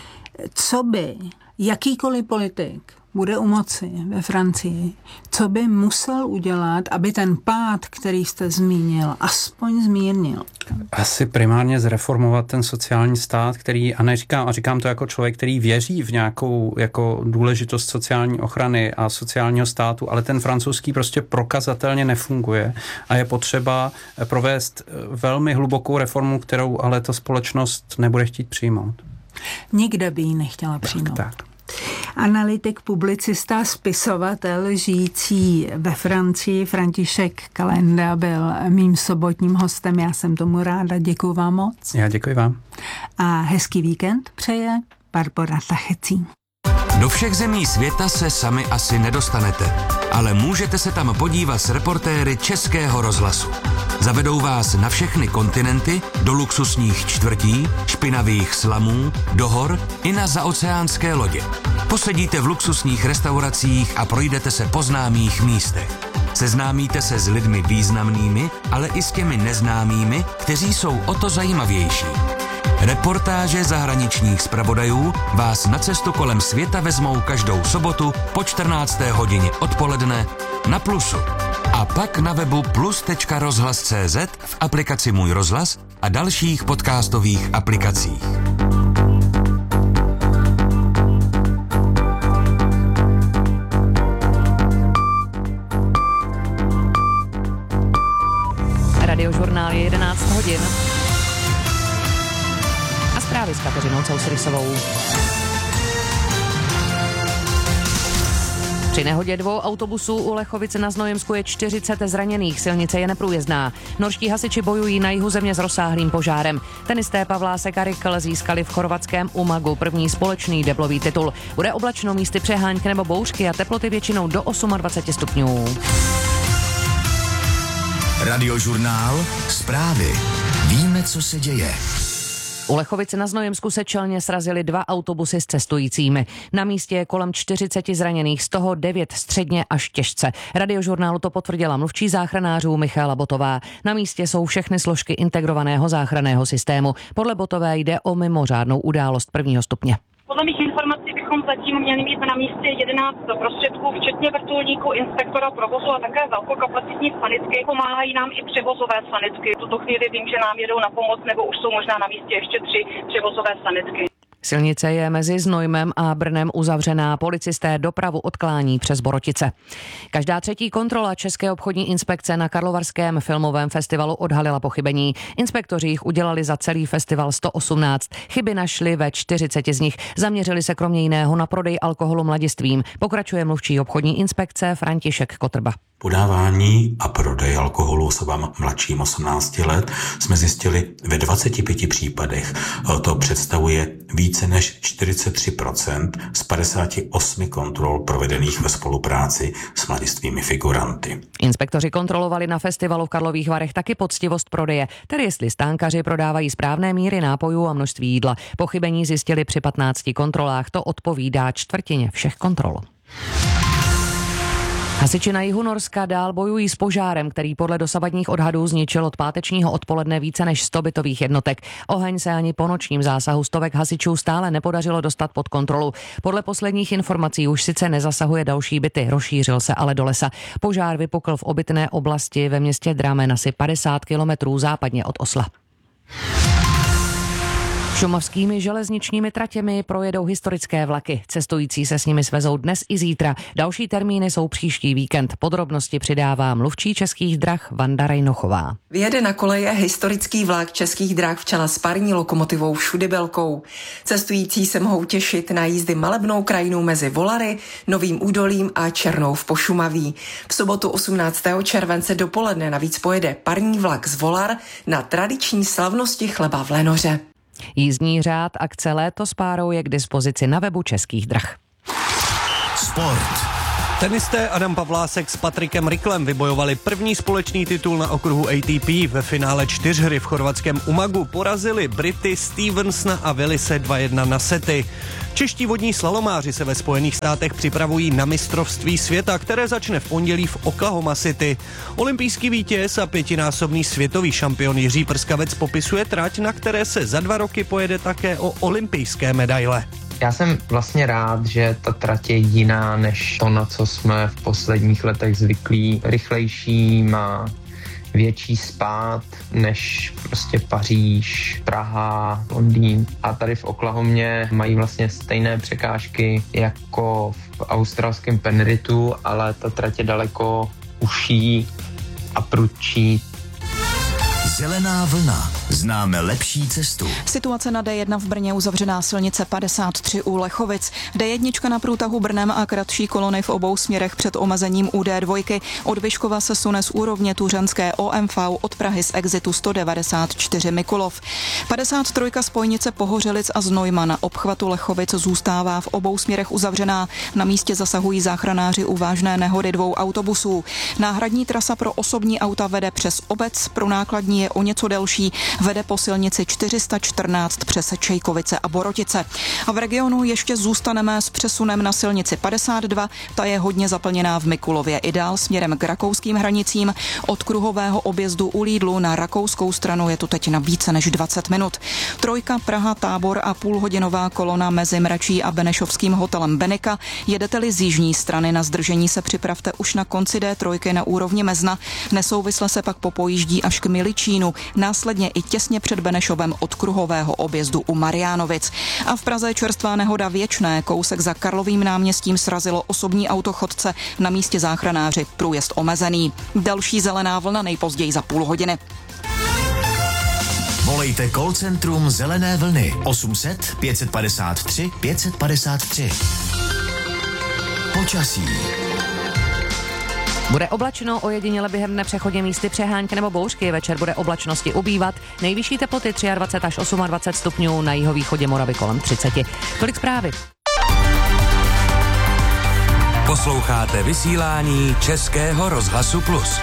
co by jakýkoliv politik bude u moci ve Francii, co by musel udělat, aby ten pád, který jste zmínil, aspoň zmírnil? Asi primárně zreformovat ten sociální stát, který, a neříkám, a říkám to jako člověk, který věří v nějakou jako důležitost sociální ochrany a sociálního státu, ale ten francouzský prostě prokazatelně nefunguje a je potřeba provést velmi hlubokou reformu, kterou ale ta společnost nebude chtít přijmout. Nikde by ji nechtěla přijmout. Tak, tak. Analytik, publicista, spisovatel žijící ve Francii František Kalenda byl mým sobotním hostem. Já jsem tomu ráda. Děkuji vám moc. Já děkuji vám. A hezký víkend přeje Barbora Tachecí. Do všech zemí světa se sami asi nedostanete, ale můžete se tam podívat s reportéry Českého rozhlasu. Zavedou vás na všechny kontinenty, do luxusních čtvrtí, špinavých slamů, do hor i na zaoceánské lodě. Posedíte v luxusních restauracích a projdete se po známých místech. Seznámíte se s lidmi významnými, ale i s těmi neznámými, kteří jsou o to zajímavější. Reportáže zahraničních zpravodajů vás na cestu kolem světa vezmou každou sobotu po čtrnácté hodině odpoledne na Plusu. A pak na webu plus tečka rozhlas tečka cé zet, v aplikaci Můj rozhlas a dalších podcastových aplikacích. Radiožurnál je jedenáct hodin. A zprávy s Kateřinou Cousrysovou. Při nehodě dvou autobusů u Lechovice na Znojemsku je čtyřicet zraněných, silnice je neprůjezdná. Norští hasiči bojují na jihu země s rozsáhlým požárem. Tenisté Pavlásek a Rikl získali v chorvatském Umagu první společný deblový titul. Bude oblačno, místy přehánky nebo bouřky a teploty většinou do dvacet osm stupňů. Radiožurnál, zprávy. Víme, co se děje. U Lechovice na Znojemsku se čelně srazily dva autobusy s cestujícími. Na místě je kolem čtyřicet zraněných, z toho devět středně až těžce. Radiožurnálu to potvrdila mluvčí záchranářů Michála Botová. Na místě jsou všechny složky integrovaného záchranného systému. Podle Botové jde o mimořádnou událost prvního stupně. Podle mých informací bychom zatím měli mít na místě jedenáct prostředků, včetně vrtulníku, inspektora provozu a také velkokapacitní sanitky. Pomáhají nám i převozové sanitky. V tuto chvíli vím, že nám jedou na pomoc, nebo už jsou možná na místě ještě tři převozové sanitky. Silnice je mezi Znojmem a Brnem uzavřená, policisté dopravu odklání přes Borotice. Každá třetí kontrola České obchodní inspekce na Karlovarském filmovém festivalu odhalila pochybení. Inspektoři jich udělali za celý festival sto osmnáct. Chyby našli ve čtyřiceti z nich. Zaměřili se kromě jiného na prodej alkoholu mladistvím. Pokračuje mluvčí obchodní inspekce František Kotrba. Podávání a prodej alkoholu osobám mladším osmnácti let jsme zjistili ve dvaceti pěti případech. To představuje více než čtyřicet tři procent z padesáti osmi kontrol provedených ve spolupráci s mladistvými figuranty. Inspektoři kontrolovali na festivalu v Karlových Varech taky poctivost prodeje, tedy jestli stánkaři prodávají správné míry nápojů a množství jídla. Pochybení zjistili při patnácti kontrolách, to odpovídá čtvrtině všech kontrol. Hasiči na jihu Norska dál bojují s požárem, který podle dosavadních odhadů zničil od pátečního odpoledne více než sto bytových jednotek. Oheň se ani po nočním zásahu stovek hasičů stále nepodařilo dostat pod kontrolu. Podle posledních informací už sice nezasahuje další byty, rozšířil se ale do lesa. Požár vypukl v obytné oblasti ve městě Drammen asi padesát kilometrů západně od Osla. Šumavskými železničními tratěmi projedou historické vlaky. Cestující se s nimi svezou dnes i zítra. Další termíny jsou příští víkend. Podrobnosti přidává mluvčí Českých drah Vanda Rejnochová. Vyjede na koleje historický vlak Českých drah v čele s parní lokomotivou Všudybylkou. Cestující se mohou těšit na jízdy malebnou krajinou mezi Volary, Novým Údolím a Černou v Pošumaví. V sobotu osmnáctého července dopoledne navíc pojede parní vlak z Volar na tradiční slavnosti chleba v Lenoře. Jízdní řád akce Léto s párou je k dispozici na webu Českých drah. Sport. Tenisté Adam Pavlásek s Patrikem Riklem vybojovali první společný titul na okruhu A T P. Ve finále čtyřhry v chorvatském Umagu porazili Brity Stevensona a Willise dva jedna na sety. Čeští vodní slalomáři se ve Spojených státech připravují na mistrovství světa, které začne v pondělí v Oklahoma City. Olympijský vítěz a pětinásobný světový šampion Jiří Prskavec popisuje trať, na které se za dva roky pojede také o olympijské medaile. Já jsem vlastně rád, že ta trať je jiná než to, na co jsme v posledních letech zvyklí. Rychlejší, má větší spád než prostě Paříž, Praha, Londýn. A tady v Oklahomě mají vlastně stejné překážky jako v australském Penritu, ale ta trať je daleko užší a prudčí. Zelená vlna. Známe lepší cestu. Situace na D jedna v Brně, uzavřená silnice padesát tři u Lechovic. D jedna na průtahu Brnem a kratší kolony v obou směrech před omezením u D dva. Od Vyškova se sune z úrovně tuřenské O M V, od Prahy z exitu sto devadesát čtyři Mikulov. padesát tři spojnice Pohořelic a Znojma na obchvatu Lechovic zůstává v obou směrech uzavřená. Na místě zasahují záchranáři u vážné nehody dvou autobusů. Náhradní trasa pro osobní auta vede přes obec, pro nákladní je o něco delší, vede po silnici čtyři sta čtrnáct přes Čejkovice a Borotice. A v regionu ještě zůstaneme s přesunem na silnici padesát dva, ta je hodně zaplněná v Mikulově i dál směrem k rakouským hranicím. Od kruhového objezdu u Lídlu na rakouskou stranu je tu teď na více než dvacet minut. Trojka Praha Tábor a půlhodinová kolona mezi Mračí a benešovským hotelem Benika. Jedete-li z jižní strany na zdržení, se připravte už na konci D tři na úrovni Mezna. Nesouvisle se pak popojíždí až k Miličínu, následně i těsně před Benešovem od kruhového objezdu u Mariánovic. A v Praze čerstvá nehoda Věčné, kousek za Karlovým náměstím srazilo osobní auto chodce, na místě záchranáři, průjezd omezený. Další zelená vlna nejpozději za půl hodiny. Volejte call centrum Zelené vlny osm set pět padesát tři pět padesát tři. Počasí. Bude oblačno, ojediněle během dne přechodně místy přehánky nebo bouřky. Večer bude oblačnosti ubývat. Nejvyšší teploty dvacet tři až dvacet osm stupňů, na jihovýchodě Moravy kolem třicet. Tolik zprávy. Posloucháte vysílání Českého rozhlasu Plus.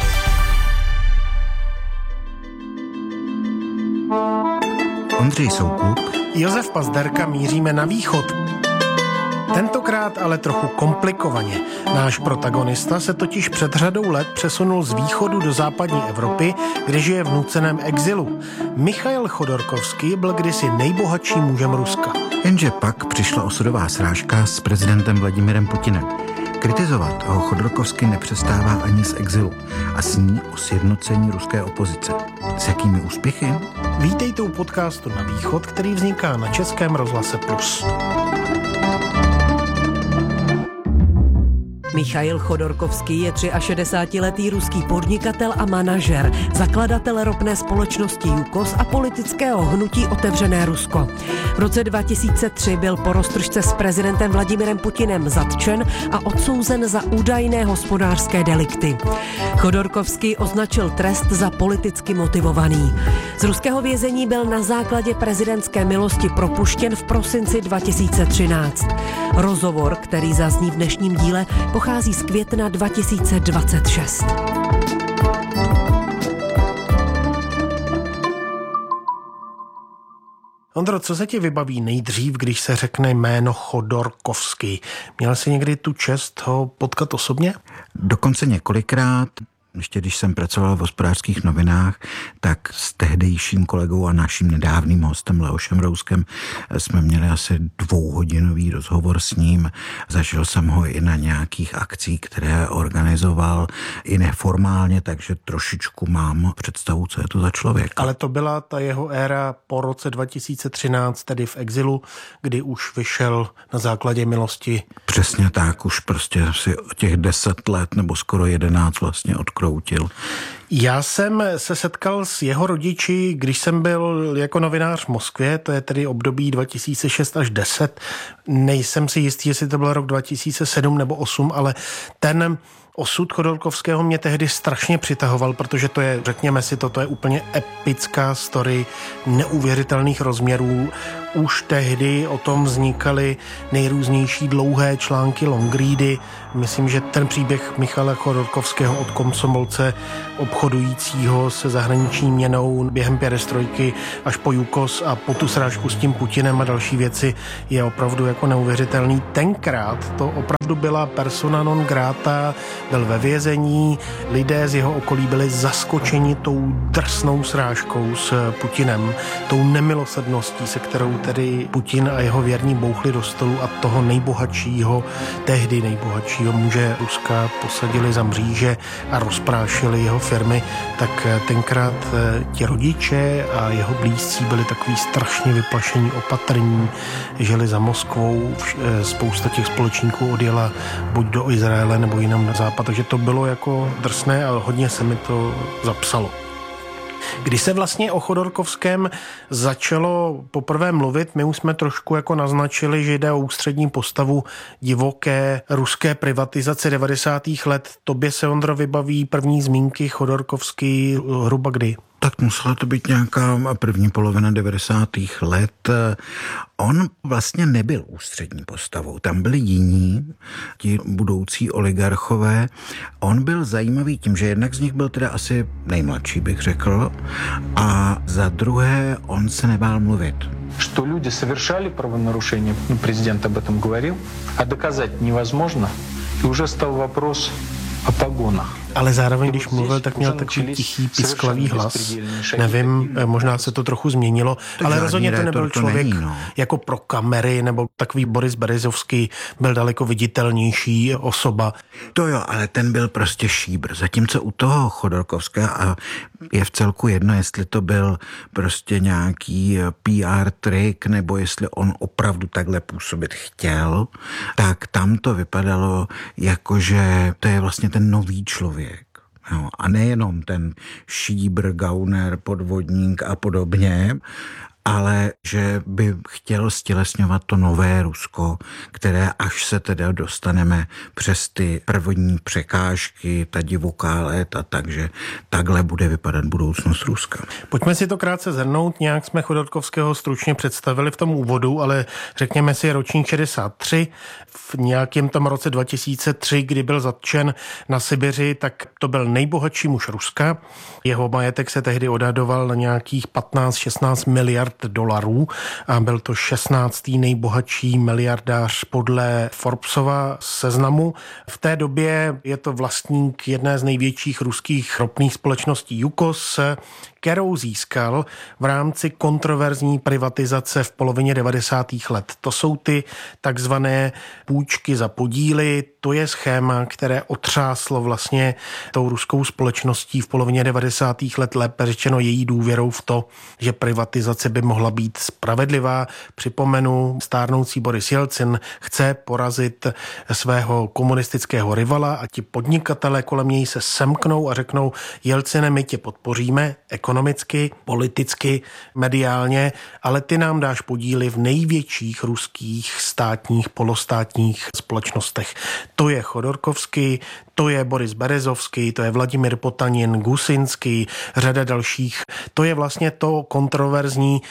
Ondřej Soukup, Josef Pazderka, míříme na východ. Tentokrát ale trochu komplikovaně. Náš protagonista se totiž před řadou let přesunul z východu do západní Evropy, kde žije v nuceném exilu. Michail Chodorkovský byl kdysi nejbohatším mužem Ruska. Jenže pak přišla osudová srážka s prezidentem Vladimirem Putinem. Kritizovat ho Chodorkovský nepřestává ani z exilu a sní o sjednocení ruské opozice. S jakými úspěchy? Vítejte u podcastu Na východ, který vzniká na Českém rozhlase Plus. Michail Chodorkovský je šedesátiletý ruský podnikatel a manažer, zakladatel ropné společnosti Jukos a politického hnutí Otevřené Rusko. V roce dva tisíce tři byl po roztržce s prezidentem Vladimirem Putinem zatčen a odsouzen za údajné hospodářské delikty. Chodorkovský označil trest za politicky motivovaný. Z ruského vězení byl na základě prezidentské milosti propuštěn v prosinci dva tisíce třináct. Rozhovor, který zazní v dnešním díle, pochází z května dva tisíce dvacet šest. Ondro, co se ti vybaví nejdřív, když se řekne jméno Chodorkovský? Měl jsi někdy tu čest ho potkat osobně? Dokonce několikrát. Ještě když jsem pracoval v Hospodářských novinách, tak s tehdejším kolegou a naším nedávným hostem Leošem Rouskem jsme měli asi dvouhodinový rozhovor s ním. Zažil jsem ho i na nějakých akcích, které organizoval i neformálně, takže trošičku mám představu, co je to za člověk. Ale to byla ta jeho éra po roce dva tisíce třináct, tedy v exilu, kdy už vyšel na základě milosti. Přesně tak, už prostě si těch deset let nebo skoro jedenáct vlastně odkroutil. Já jsem se setkal s jeho rodiči, když jsem byl jako novinář v Moskvě, to je tedy období dva tisíce šest až deset. Nejsem si jistý, jestli to byl rok dva tisíce sedm nebo osm, ale ten osud Chodorkovského mě tehdy strašně přitahoval, protože to je, řekněme si to, to je úplně epická story neuvěřitelných rozměrů. Už tehdy o tom vznikaly nejrůznější dlouhé články, longready. Myslím, že ten příběh Michala Chodorkovského od komsomolce obchodujícího se zahraniční měnou během perestrojky až po Jukos a po tu srážku s tím Putinem a další věci je opravdu jako neuvěřitelný. Tenkrát to opravdu byla persona non grata, byl ve vězení, lidé z jeho okolí byli zaskočeni tou drsnou srážkou s Putinem, tou nemilosrdností, se kterou tedy Putin a jeho věrní bouchli do stolu a toho nejbohatšího, tehdy nejbohatšího muže Ruska posadili za mříže a rozprášili jeho firmy, tak tenkrát ti rodiče a jeho blízcí byli takový strašně vyplašení, opatrní, žili za Moskvou, spousta těch společníků odjela buď do Izraele nebo jinam na západ, takže to bylo jako drsné a hodně se mi to zapsalo. Když se vlastně o Chodorkovském začalo poprvé mluvit, my už jsme trošku jako naznačili, že jde o ústřední postavu divoké ruské privatizace devadesátých let. Tobě se, Ondro, vybaví první zmínky Chodorkovský hruba kdy? Tak musela to být nějaká první polovina devadesátých let. On vlastně nebyl ústřední postavou. Tam byli jiní, ti budoucí oligarchové. On byl zajímavý tím, že jednak z nich byl teda asi nejmladší, bych řekl, a za druhé on se nebál mluvit. Что люди совершали правонарушения, ну, президент об этом говорил, а доказать невозможно, и уже стал вопрос о погонах. Ale zároveň, když mluvil, tak měl takový tichý, pisklavý hlas. Nevím, možná se to trochu změnilo, to ale rozhodně to nebyl to člověk není, no. Jako pro kamery, nebo takový Boris Berezovský byl daleko viditelnější osoba. To jo, ale ten byl prostě šíbr. Zatímco u toho Chodorkovského, a je v celku jedno, jestli to byl prostě nějaký P R trik, nebo jestli on opravdu takhle působit chtěl, tak tam to vypadalo jako, že to je vlastně ten nový člověk. No, a nejenom ten šíbr, gauner, podvodník a podobně, ale že by chtěl stělesňovat to nové Rusko, které až se teda dostaneme přes ty první překážky, ta divoká léta, takže takhle bude vypadat budoucnost Ruska. Pojďme si to krátce zhrnout, nějak jsme Chodorkovského stručně představili v tom úvodu, ale řekněme si ročník šedesát tři, v nějakém tom roce dva tisíce tři, kdy byl zatčen na Sibiři, tak to byl nejbohatší muž Ruska. Jeho majetek se tehdy odhadoval na nějakých patnáct šestnáct miliard dolarů a byl to šestnáctý nejbohatší miliardář podle Forbesova seznamu. V té době je to vlastník jedné z největších ruských ropných společností Jukos, kterou získal v rámci kontroverzní privatizace v polovině devadesátých let. To jsou ty takzvané půjčky za podíly, to je schéma, které otřáslo vlastně tou ruskou společností v polovině devadesátých let, lépe řečeno její důvěrou v to, že privatizace by mohla být spravedlivá. Připomenu, stárnoucí Boris Jelcin chce porazit svého komunistického rivala a ti podnikatelé kolem něj se semknou a řeknou: Jelcine, my tě podpoříme ekonomicky, politicky, mediálně, ale ty nám dáš podíly v největších ruských státních, polostátních společnostech. To je Chodorkovský, to je Boris Berezovský, to je Vladimír Potanin, Gusinský, řada dalších. To je vlastně to kontroverzní,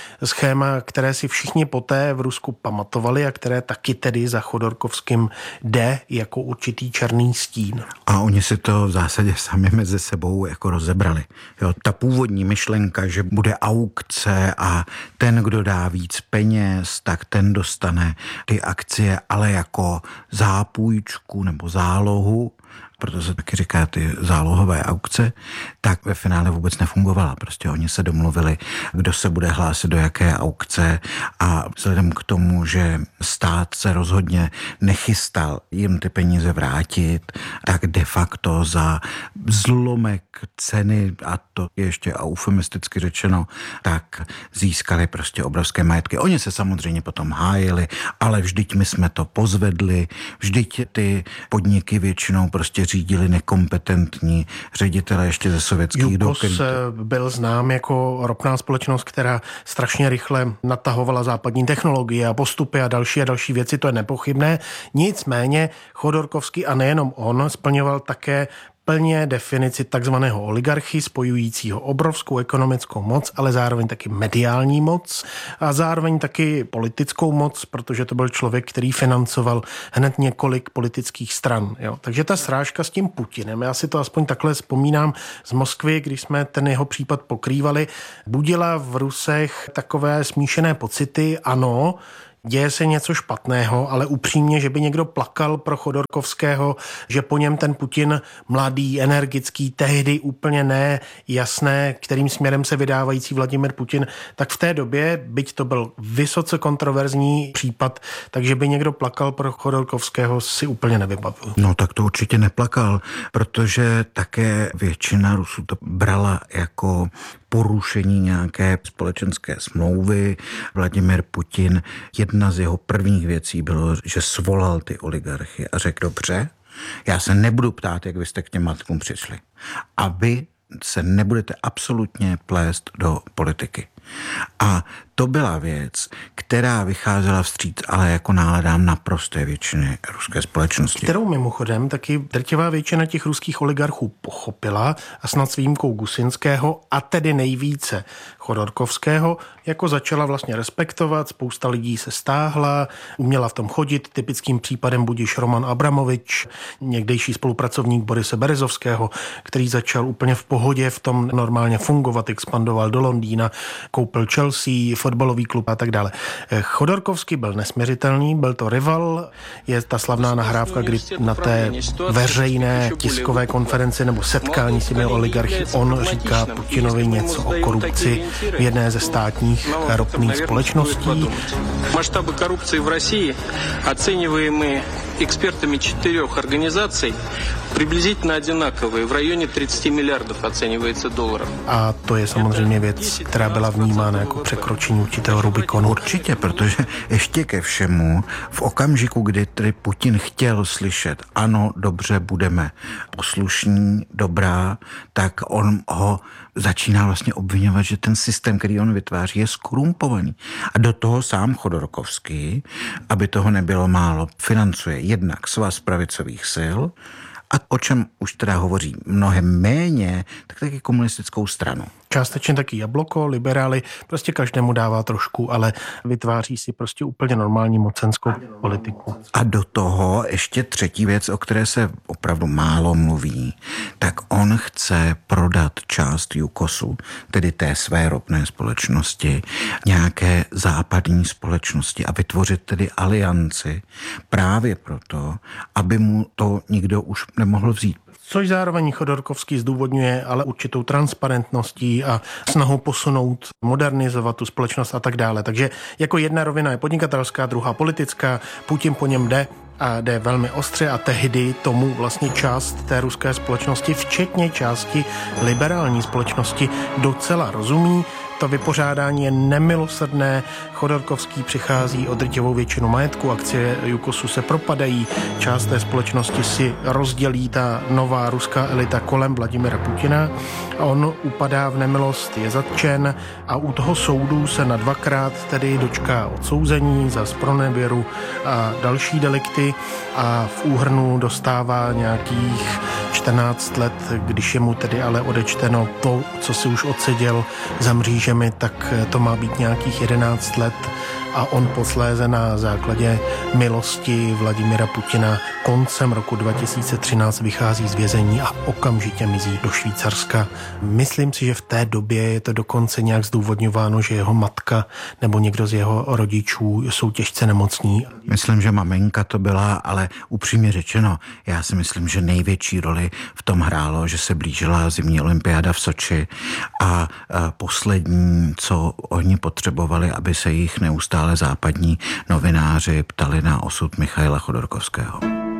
schéma, které si všichni poté v Rusku pamatovali a které taky tedy za Chodorkovským jde jako určitý černý stín. A oni si to v zásadě sami mezi sebou jako rozebrali. Jo, ta původní myšlenka, že bude aukce a ten, kdo dá víc peněz, tak ten dostane ty akcie, ale jako zápůjčku nebo zálohu, proto se taky říká ty zálohové aukce, tak ve finále vůbec nefungovala. Prostě oni se domluvili, kdo se bude hlásit do jaké aukce a vzhledem k tomu, že stát se rozhodně nechystal jim ty peníze vrátit, tak de facto za zlomek ceny, a to je ještě eufemisticky řečeno, tak získali prostě obrovské majetky. Oni se samozřejmě potom hájili, ale vždyť my jsme to pozvedli, vždyť ty podniky většinou prostě řídili nekompetentní ředitele ještě ze sovětských dob. Jukos byl znám jako ropná společnost, která strašně rychle natahovala západní technologie a postupy a další a další věci, to je nepochybné. Nicméně Chodorkovský a nejenom on splňoval také plně definici takzvaného oligarchy, spojujícího obrovskou ekonomickou moc, ale zároveň taky mediální moc a zároveň taky politickou moc, protože to byl člověk, který financoval hned několik politických stran. Jo. Takže ta srážka s tím Putinem, já si to aspoň takhle vzpomínám z Moskvy, když jsme ten jeho případ pokrývali, budila v Rusech takové smíšené pocity, ano, děje se něco špatného, ale upřímně, že by někdo plakal pro Chodorkovského, že po něm ten Putin mladý, energický, tehdy úplně ne jasné, kterým směrem se vydávající Vladimir Putin, tak v té době, byť to byl vysoce kontroverzní případ, takže by někdo plakal pro Chodorkovského, si úplně nevybavil. No tak to určitě neplakal, protože také většina Rusů to brala jako porušení nějaké společenské smlouvy. Vladimir Putin, jedna z jeho prvních věcí bylo, že svolal ty oligarchy a řekl, dobře, já se nebudu ptát, jak vy jste k těm matkům přišli. A vy se nebudete absolutně plést do politiky. A to byla věc, která vycházela vstříc, ale jako náladám naprosté většiny ruské společnosti. Kterou mimochodem taky drtivá většina těch ruských oligarchů pochopila a snad s výjimkou Gusinského a tedy nejvíce Chodorkovského, jako začala vlastně respektovat, spousta lidí se stáhla, uměla v tom chodit, typickým případem budiš Roman Abramovič, někdejší spolupracovník Borise Berezovského, který začal úplně v pohodě v tom normálně fungovat, expandoval do Londýna, koupil Chelsea, fotbalový klub a tak dále. Chodorkovský byl nesměřitelný, byl to rival, je ta slavná nahrávka, kdy na té veřejné tiskové konferenci nebo setkání s těmi oligarchy on říká Putinovi něco o korupci v jedné ze státních ropných společností. Масштабы коррупции в России, оцениваемые экспертами четырех организаций, приблизительно одинаковые. В районе тридцать миллиардов оценивается долларов. A to je samozřejmě věc, která byla vnímána jako překročení určitého Rubikonu. Určitě, protože ještě ke všemu, v okamžiku, kdy tedy Putin chtěl slyšet, ano, dobře, budeme poslušní, dobrá, tak on ho začíná vlastně obvinovat, že ten systém, který on vytváří, je skorumpovaný. A do toho sám Chodorkovský, aby toho nebylo málo, financuje jednak Svaz pravicových sil a o čem už teda hovoří mnohem méně, tak taky komunistickou stranu. Částečně taky Jabloko, liberály, prostě každému dává trošku, ale vytváří si prostě úplně normální mocenskou politiku. A do toho ještě třetí věc, o které se opravdu málo mluví, tak on chce prodat část Jukosu, tedy té své ropné společnosti, nějaké západní společnosti a vytvořit tedy alianci právě proto, aby mu to nikdo už nemohl vzít. Což zároveň Chodorkovský zdůvodňuje ale určitou transparentností a snahou posunout, modernizovat tu společnost a tak dále. Takže jako jedna rovina je podnikatelská, druhá politická, Putin po něm jde a jde velmi ostře a tehdy tomu vlastně část té ruské společnosti, včetně části liberální společnosti, docela rozumí. To vypořádání je nemilosrdné. Chodorkovský přichází o drtivou většinu majetku, akcie Jukosu se propadají, část té společnosti si rozdělí ta nová ruská elita kolem Vladimira Putina a on upadá v nemilost, je zatčen a u toho soudu se na dvakrát tedy dočká odsouzení za zpronevěru a další delikty a v úhrnu dostává nějakých čtrnáct let, když je mu tedy ale odečteno to, co si už odseděl za mřížemi, tak to má být nějakých jedenáct let a on posléze na základě milosti Vladimira Putina koncem roku dva tisíce třináct vychází z vězení a okamžitě mizí do Švýcarska. Myslím si, že v té době je to dokonce nějak zdůvodňováno, že jeho matka nebo někdo z jeho rodičů jsou těžce nemocní. Myslím, že maminka to byla, ale upřímně řečeno, já si myslím, že největší roli v tom hrálo, že se blížila zimní olympiáda v Soči a poslední, co oni potřebovali, aby se jich neustále ale západní novináři ptali na osud Michaila Chodorkovského.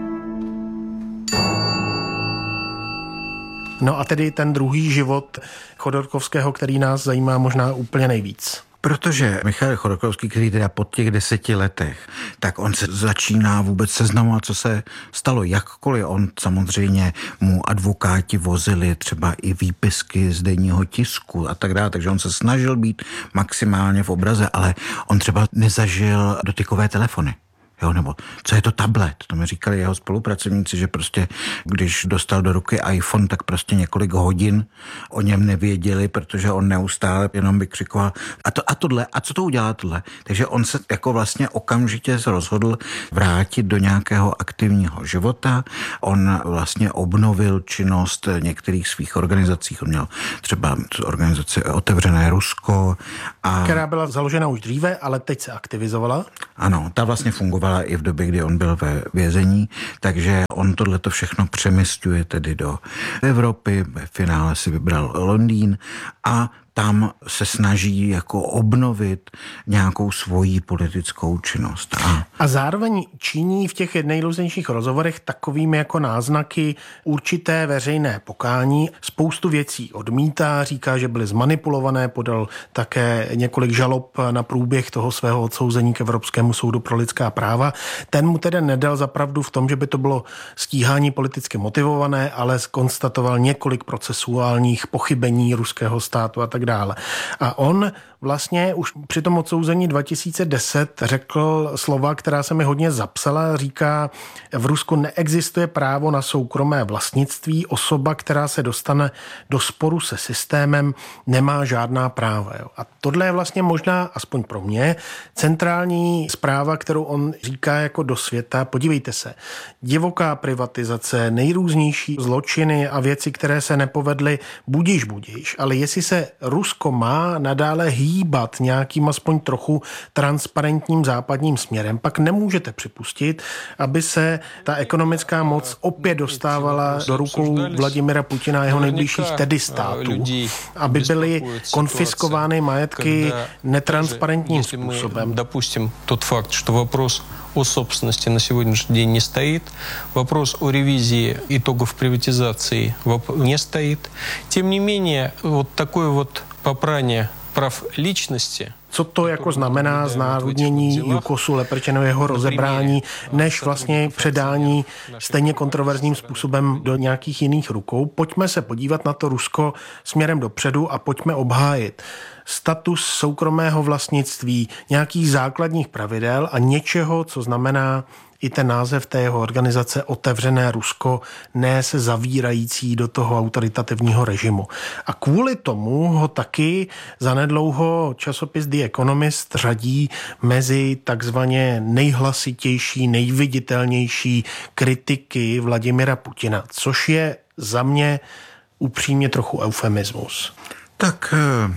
No a tedy ten druhý život Chodorkovského, který nás zajímá možná úplně nejvíc. Protože Michail Chodorkovský, který teda po těch deseti letech, tak on se začíná vůbec seznamovat, co se stalo, jakkoliv on samozřejmě mu advokáti vozili třeba i výpisky z denního tisku a tak dále, takže on se snažil být maximálně v obraze, ale on třeba nezažil dotykové telefony. Jo, nebo co je to tablet? To mi říkali jeho spolupracovníci, že prostě, když dostal do ruky iPhone, tak prostě několik hodin o něm nevěděli, protože on neustále jenom vykřikoval a, to, a tohle, a co to udělá tohle? Takže on se jako vlastně okamžitě se rozhodl vrátit do nějakého aktivního života. On vlastně obnovil činnost některých svých organizací. On měl třeba organizaci Otevřené Rusko. A... která byla založena už dříve, ale teď se aktivizovala. Ano, ta vlastně fungovala i v době, kdy on byl ve vězení, takže on tohleto všechno přemisťuje tedy do Evropy, ve finále si vybral Londýn a tam se snaží jako obnovit nějakou svoji politickou činnost. A, a zároveň činí v těch nejrůznějších rozhovorech takovými jako náznaky určité veřejné pokání. Spoustu věcí odmítá, říká, že byly zmanipulované, podal také několik žalob na průběh toho svého odsouzení k Evropskému soudu pro lidská práva. Ten mu tedy nedal za pravdu v tom, že by to bylo stíhání politicky motivované, ale konstatoval několik procesuálních pochybení ruského státu a tak dále. A on vlastně už při tom odsouzení dva tisíce deset řekl slova, která se mi hodně zapsala. Říká, v Rusku neexistuje právo na soukromé vlastnictví. Osoba, která se dostane do sporu se systémem, nemá žádná práva. Jo. A tohle je vlastně možná, aspoň pro mě, centrální zpráva, kterou on říká jako do světa. Podívejte se, divoká privatizace, nejrůznější zločiny a věci, které se nepovedly, budiš, budiš. Ale jestli se Rusko má nadále hýbat nějakým aspoň trochu transparentním západním směrem, pak nemůžete připustit, aby se ta ekonomická moc opět dostávala do rukou Vladimira Putina a jeho nejbližších tedy států, aby byly konfiskovány majetky netransparentním způsobem. Допустим, тот факт, что вопрос о собственности на сегодняшний день не стоит, вопрос о ревизии итогов приватизации не стоит. Тем не менее, вот такое вот попрание прав личности. Co to jako znamená znárodnění Jukosu, Leprčeno jeho rozebrání, než vlastně předání stejně kontroverzním způsobem do nějakých jiných rukou. Pojďme se podívat na to Rusko směrem dopředu a pojďme obhájit status soukromého vlastnictví, nějakých základních pravidel a něčeho, co znamená i ten název té jeho organizace Otevřené Rusko, ne se zavírající do toho autoritativního režimu. A kvůli tomu ho taky zanedlouho časopis The Economist řadí mezi takzvaně nejhlasitější, nejviditelnější kritiky Vladimira Putina, což je za mě upřímně trochu eufemismus. Tak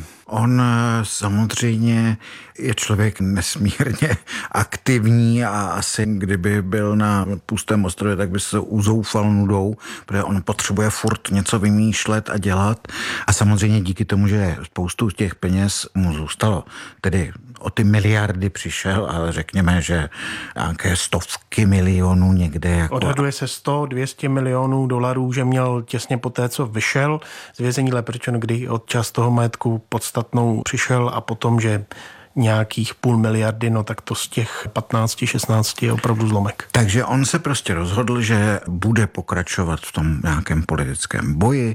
on samozřejmě je člověk nesmírně aktivní a asi kdyby byl na pustém ostrově, tak by se uzoufal nudou, protože on potřebuje furt něco vymýšlet a dělat a samozřejmě díky tomu, že spoustu těch peněz mu zůstalo, tedy o ty miliardy přišel, ale řekněme, že nějaké stovky milionů někde. Jako... Odhaduje se sto dvě stě milionů dolarů, že měl těsně po té, co vyšel z vězení Leprčen, kdy od část toho majetku podstatnou přišel a potom, že nějakých půl miliardy, no tak to z těch patnáct šestnáct je opravdu zlomek. Takže on se prostě rozhodl, že bude pokračovat v tom nějakém politickém boji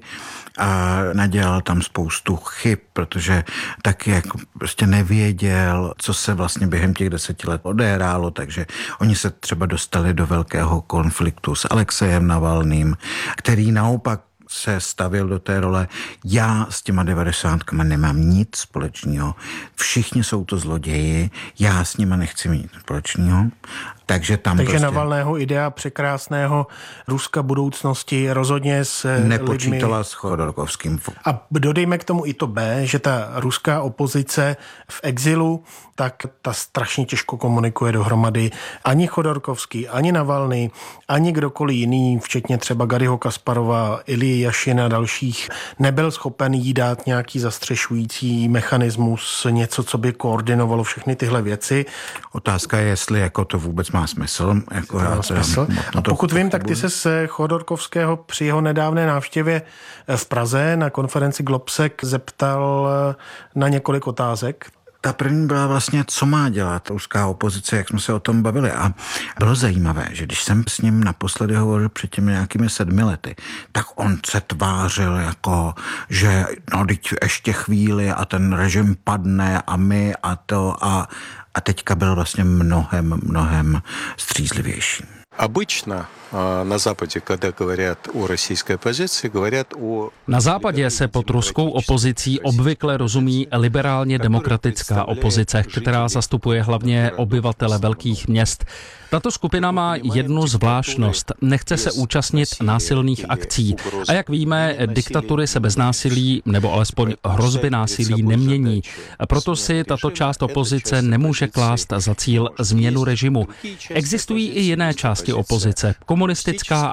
a nadělal tam spoustu chyb, protože taky jako prostě nevěděl, co se vlastně během těch deseti let odehrálo, takže oni se třeba dostali do velkého konfliktu s Alexejem Navalným, který naopak se stavil do té role, já s těma devadesátkama nemám nic společného, všichni jsou to zloději, já s nima nechci mít společného. Takže tam Takže prostě Navalného idea překrásného Ruska budoucnosti rozhodně s nepočítala lidmi. s Chodorkovským. A dodejme k tomu i to B, že ta ruská opozice v exilu, tak ta strašně těžko komunikuje dohromady. Ani Chodorkovský, ani Navalný, ani kdokoliv jiný, včetně třeba Garryho Kasparova, Ilji Jašina a dalších, nebyl schopen jí dát nějaký zastřešující mechanismus, něco, co by koordinovalo všechny tyhle věci. Otázka je, jestli jako to vůbec má smysl. Jako to má smysl. A pokud vím, tak ty se z Chodorkovského při jeho nedávné návštěvě v Praze na konferenci Globsec zeptal na několik otázek. Ta první byla vlastně, co má dělat ruská opozice, jak jsme se o tom bavili. A bylo zajímavé, že když jsem s ním naposledy hovořil před těmi nějakými sedmi lety, tak on se tvářil jako, že no teď ještě chvíli a ten režim padne a my a to a, a teďka byl vlastně mnohem, mnohem střízlivější. Обычно на Западе, когда говорят о российской оппозиции, говорят о... Na západě se pod ruskou opozicí obvykle rozumí liberálně demokratická opozice, která zastupuje hlavně obyvatele velkých měst. Tato skupina má jednu zvláštnost. Nechce se účastnit násilných akcí. A jak víme, diktatury se bez násilí, nebo alespoň hrozby násilí nemění. Proto si tato část opozice nemůže klást za cíl změnu režimu. Existují i jiné části opozice. Komunistická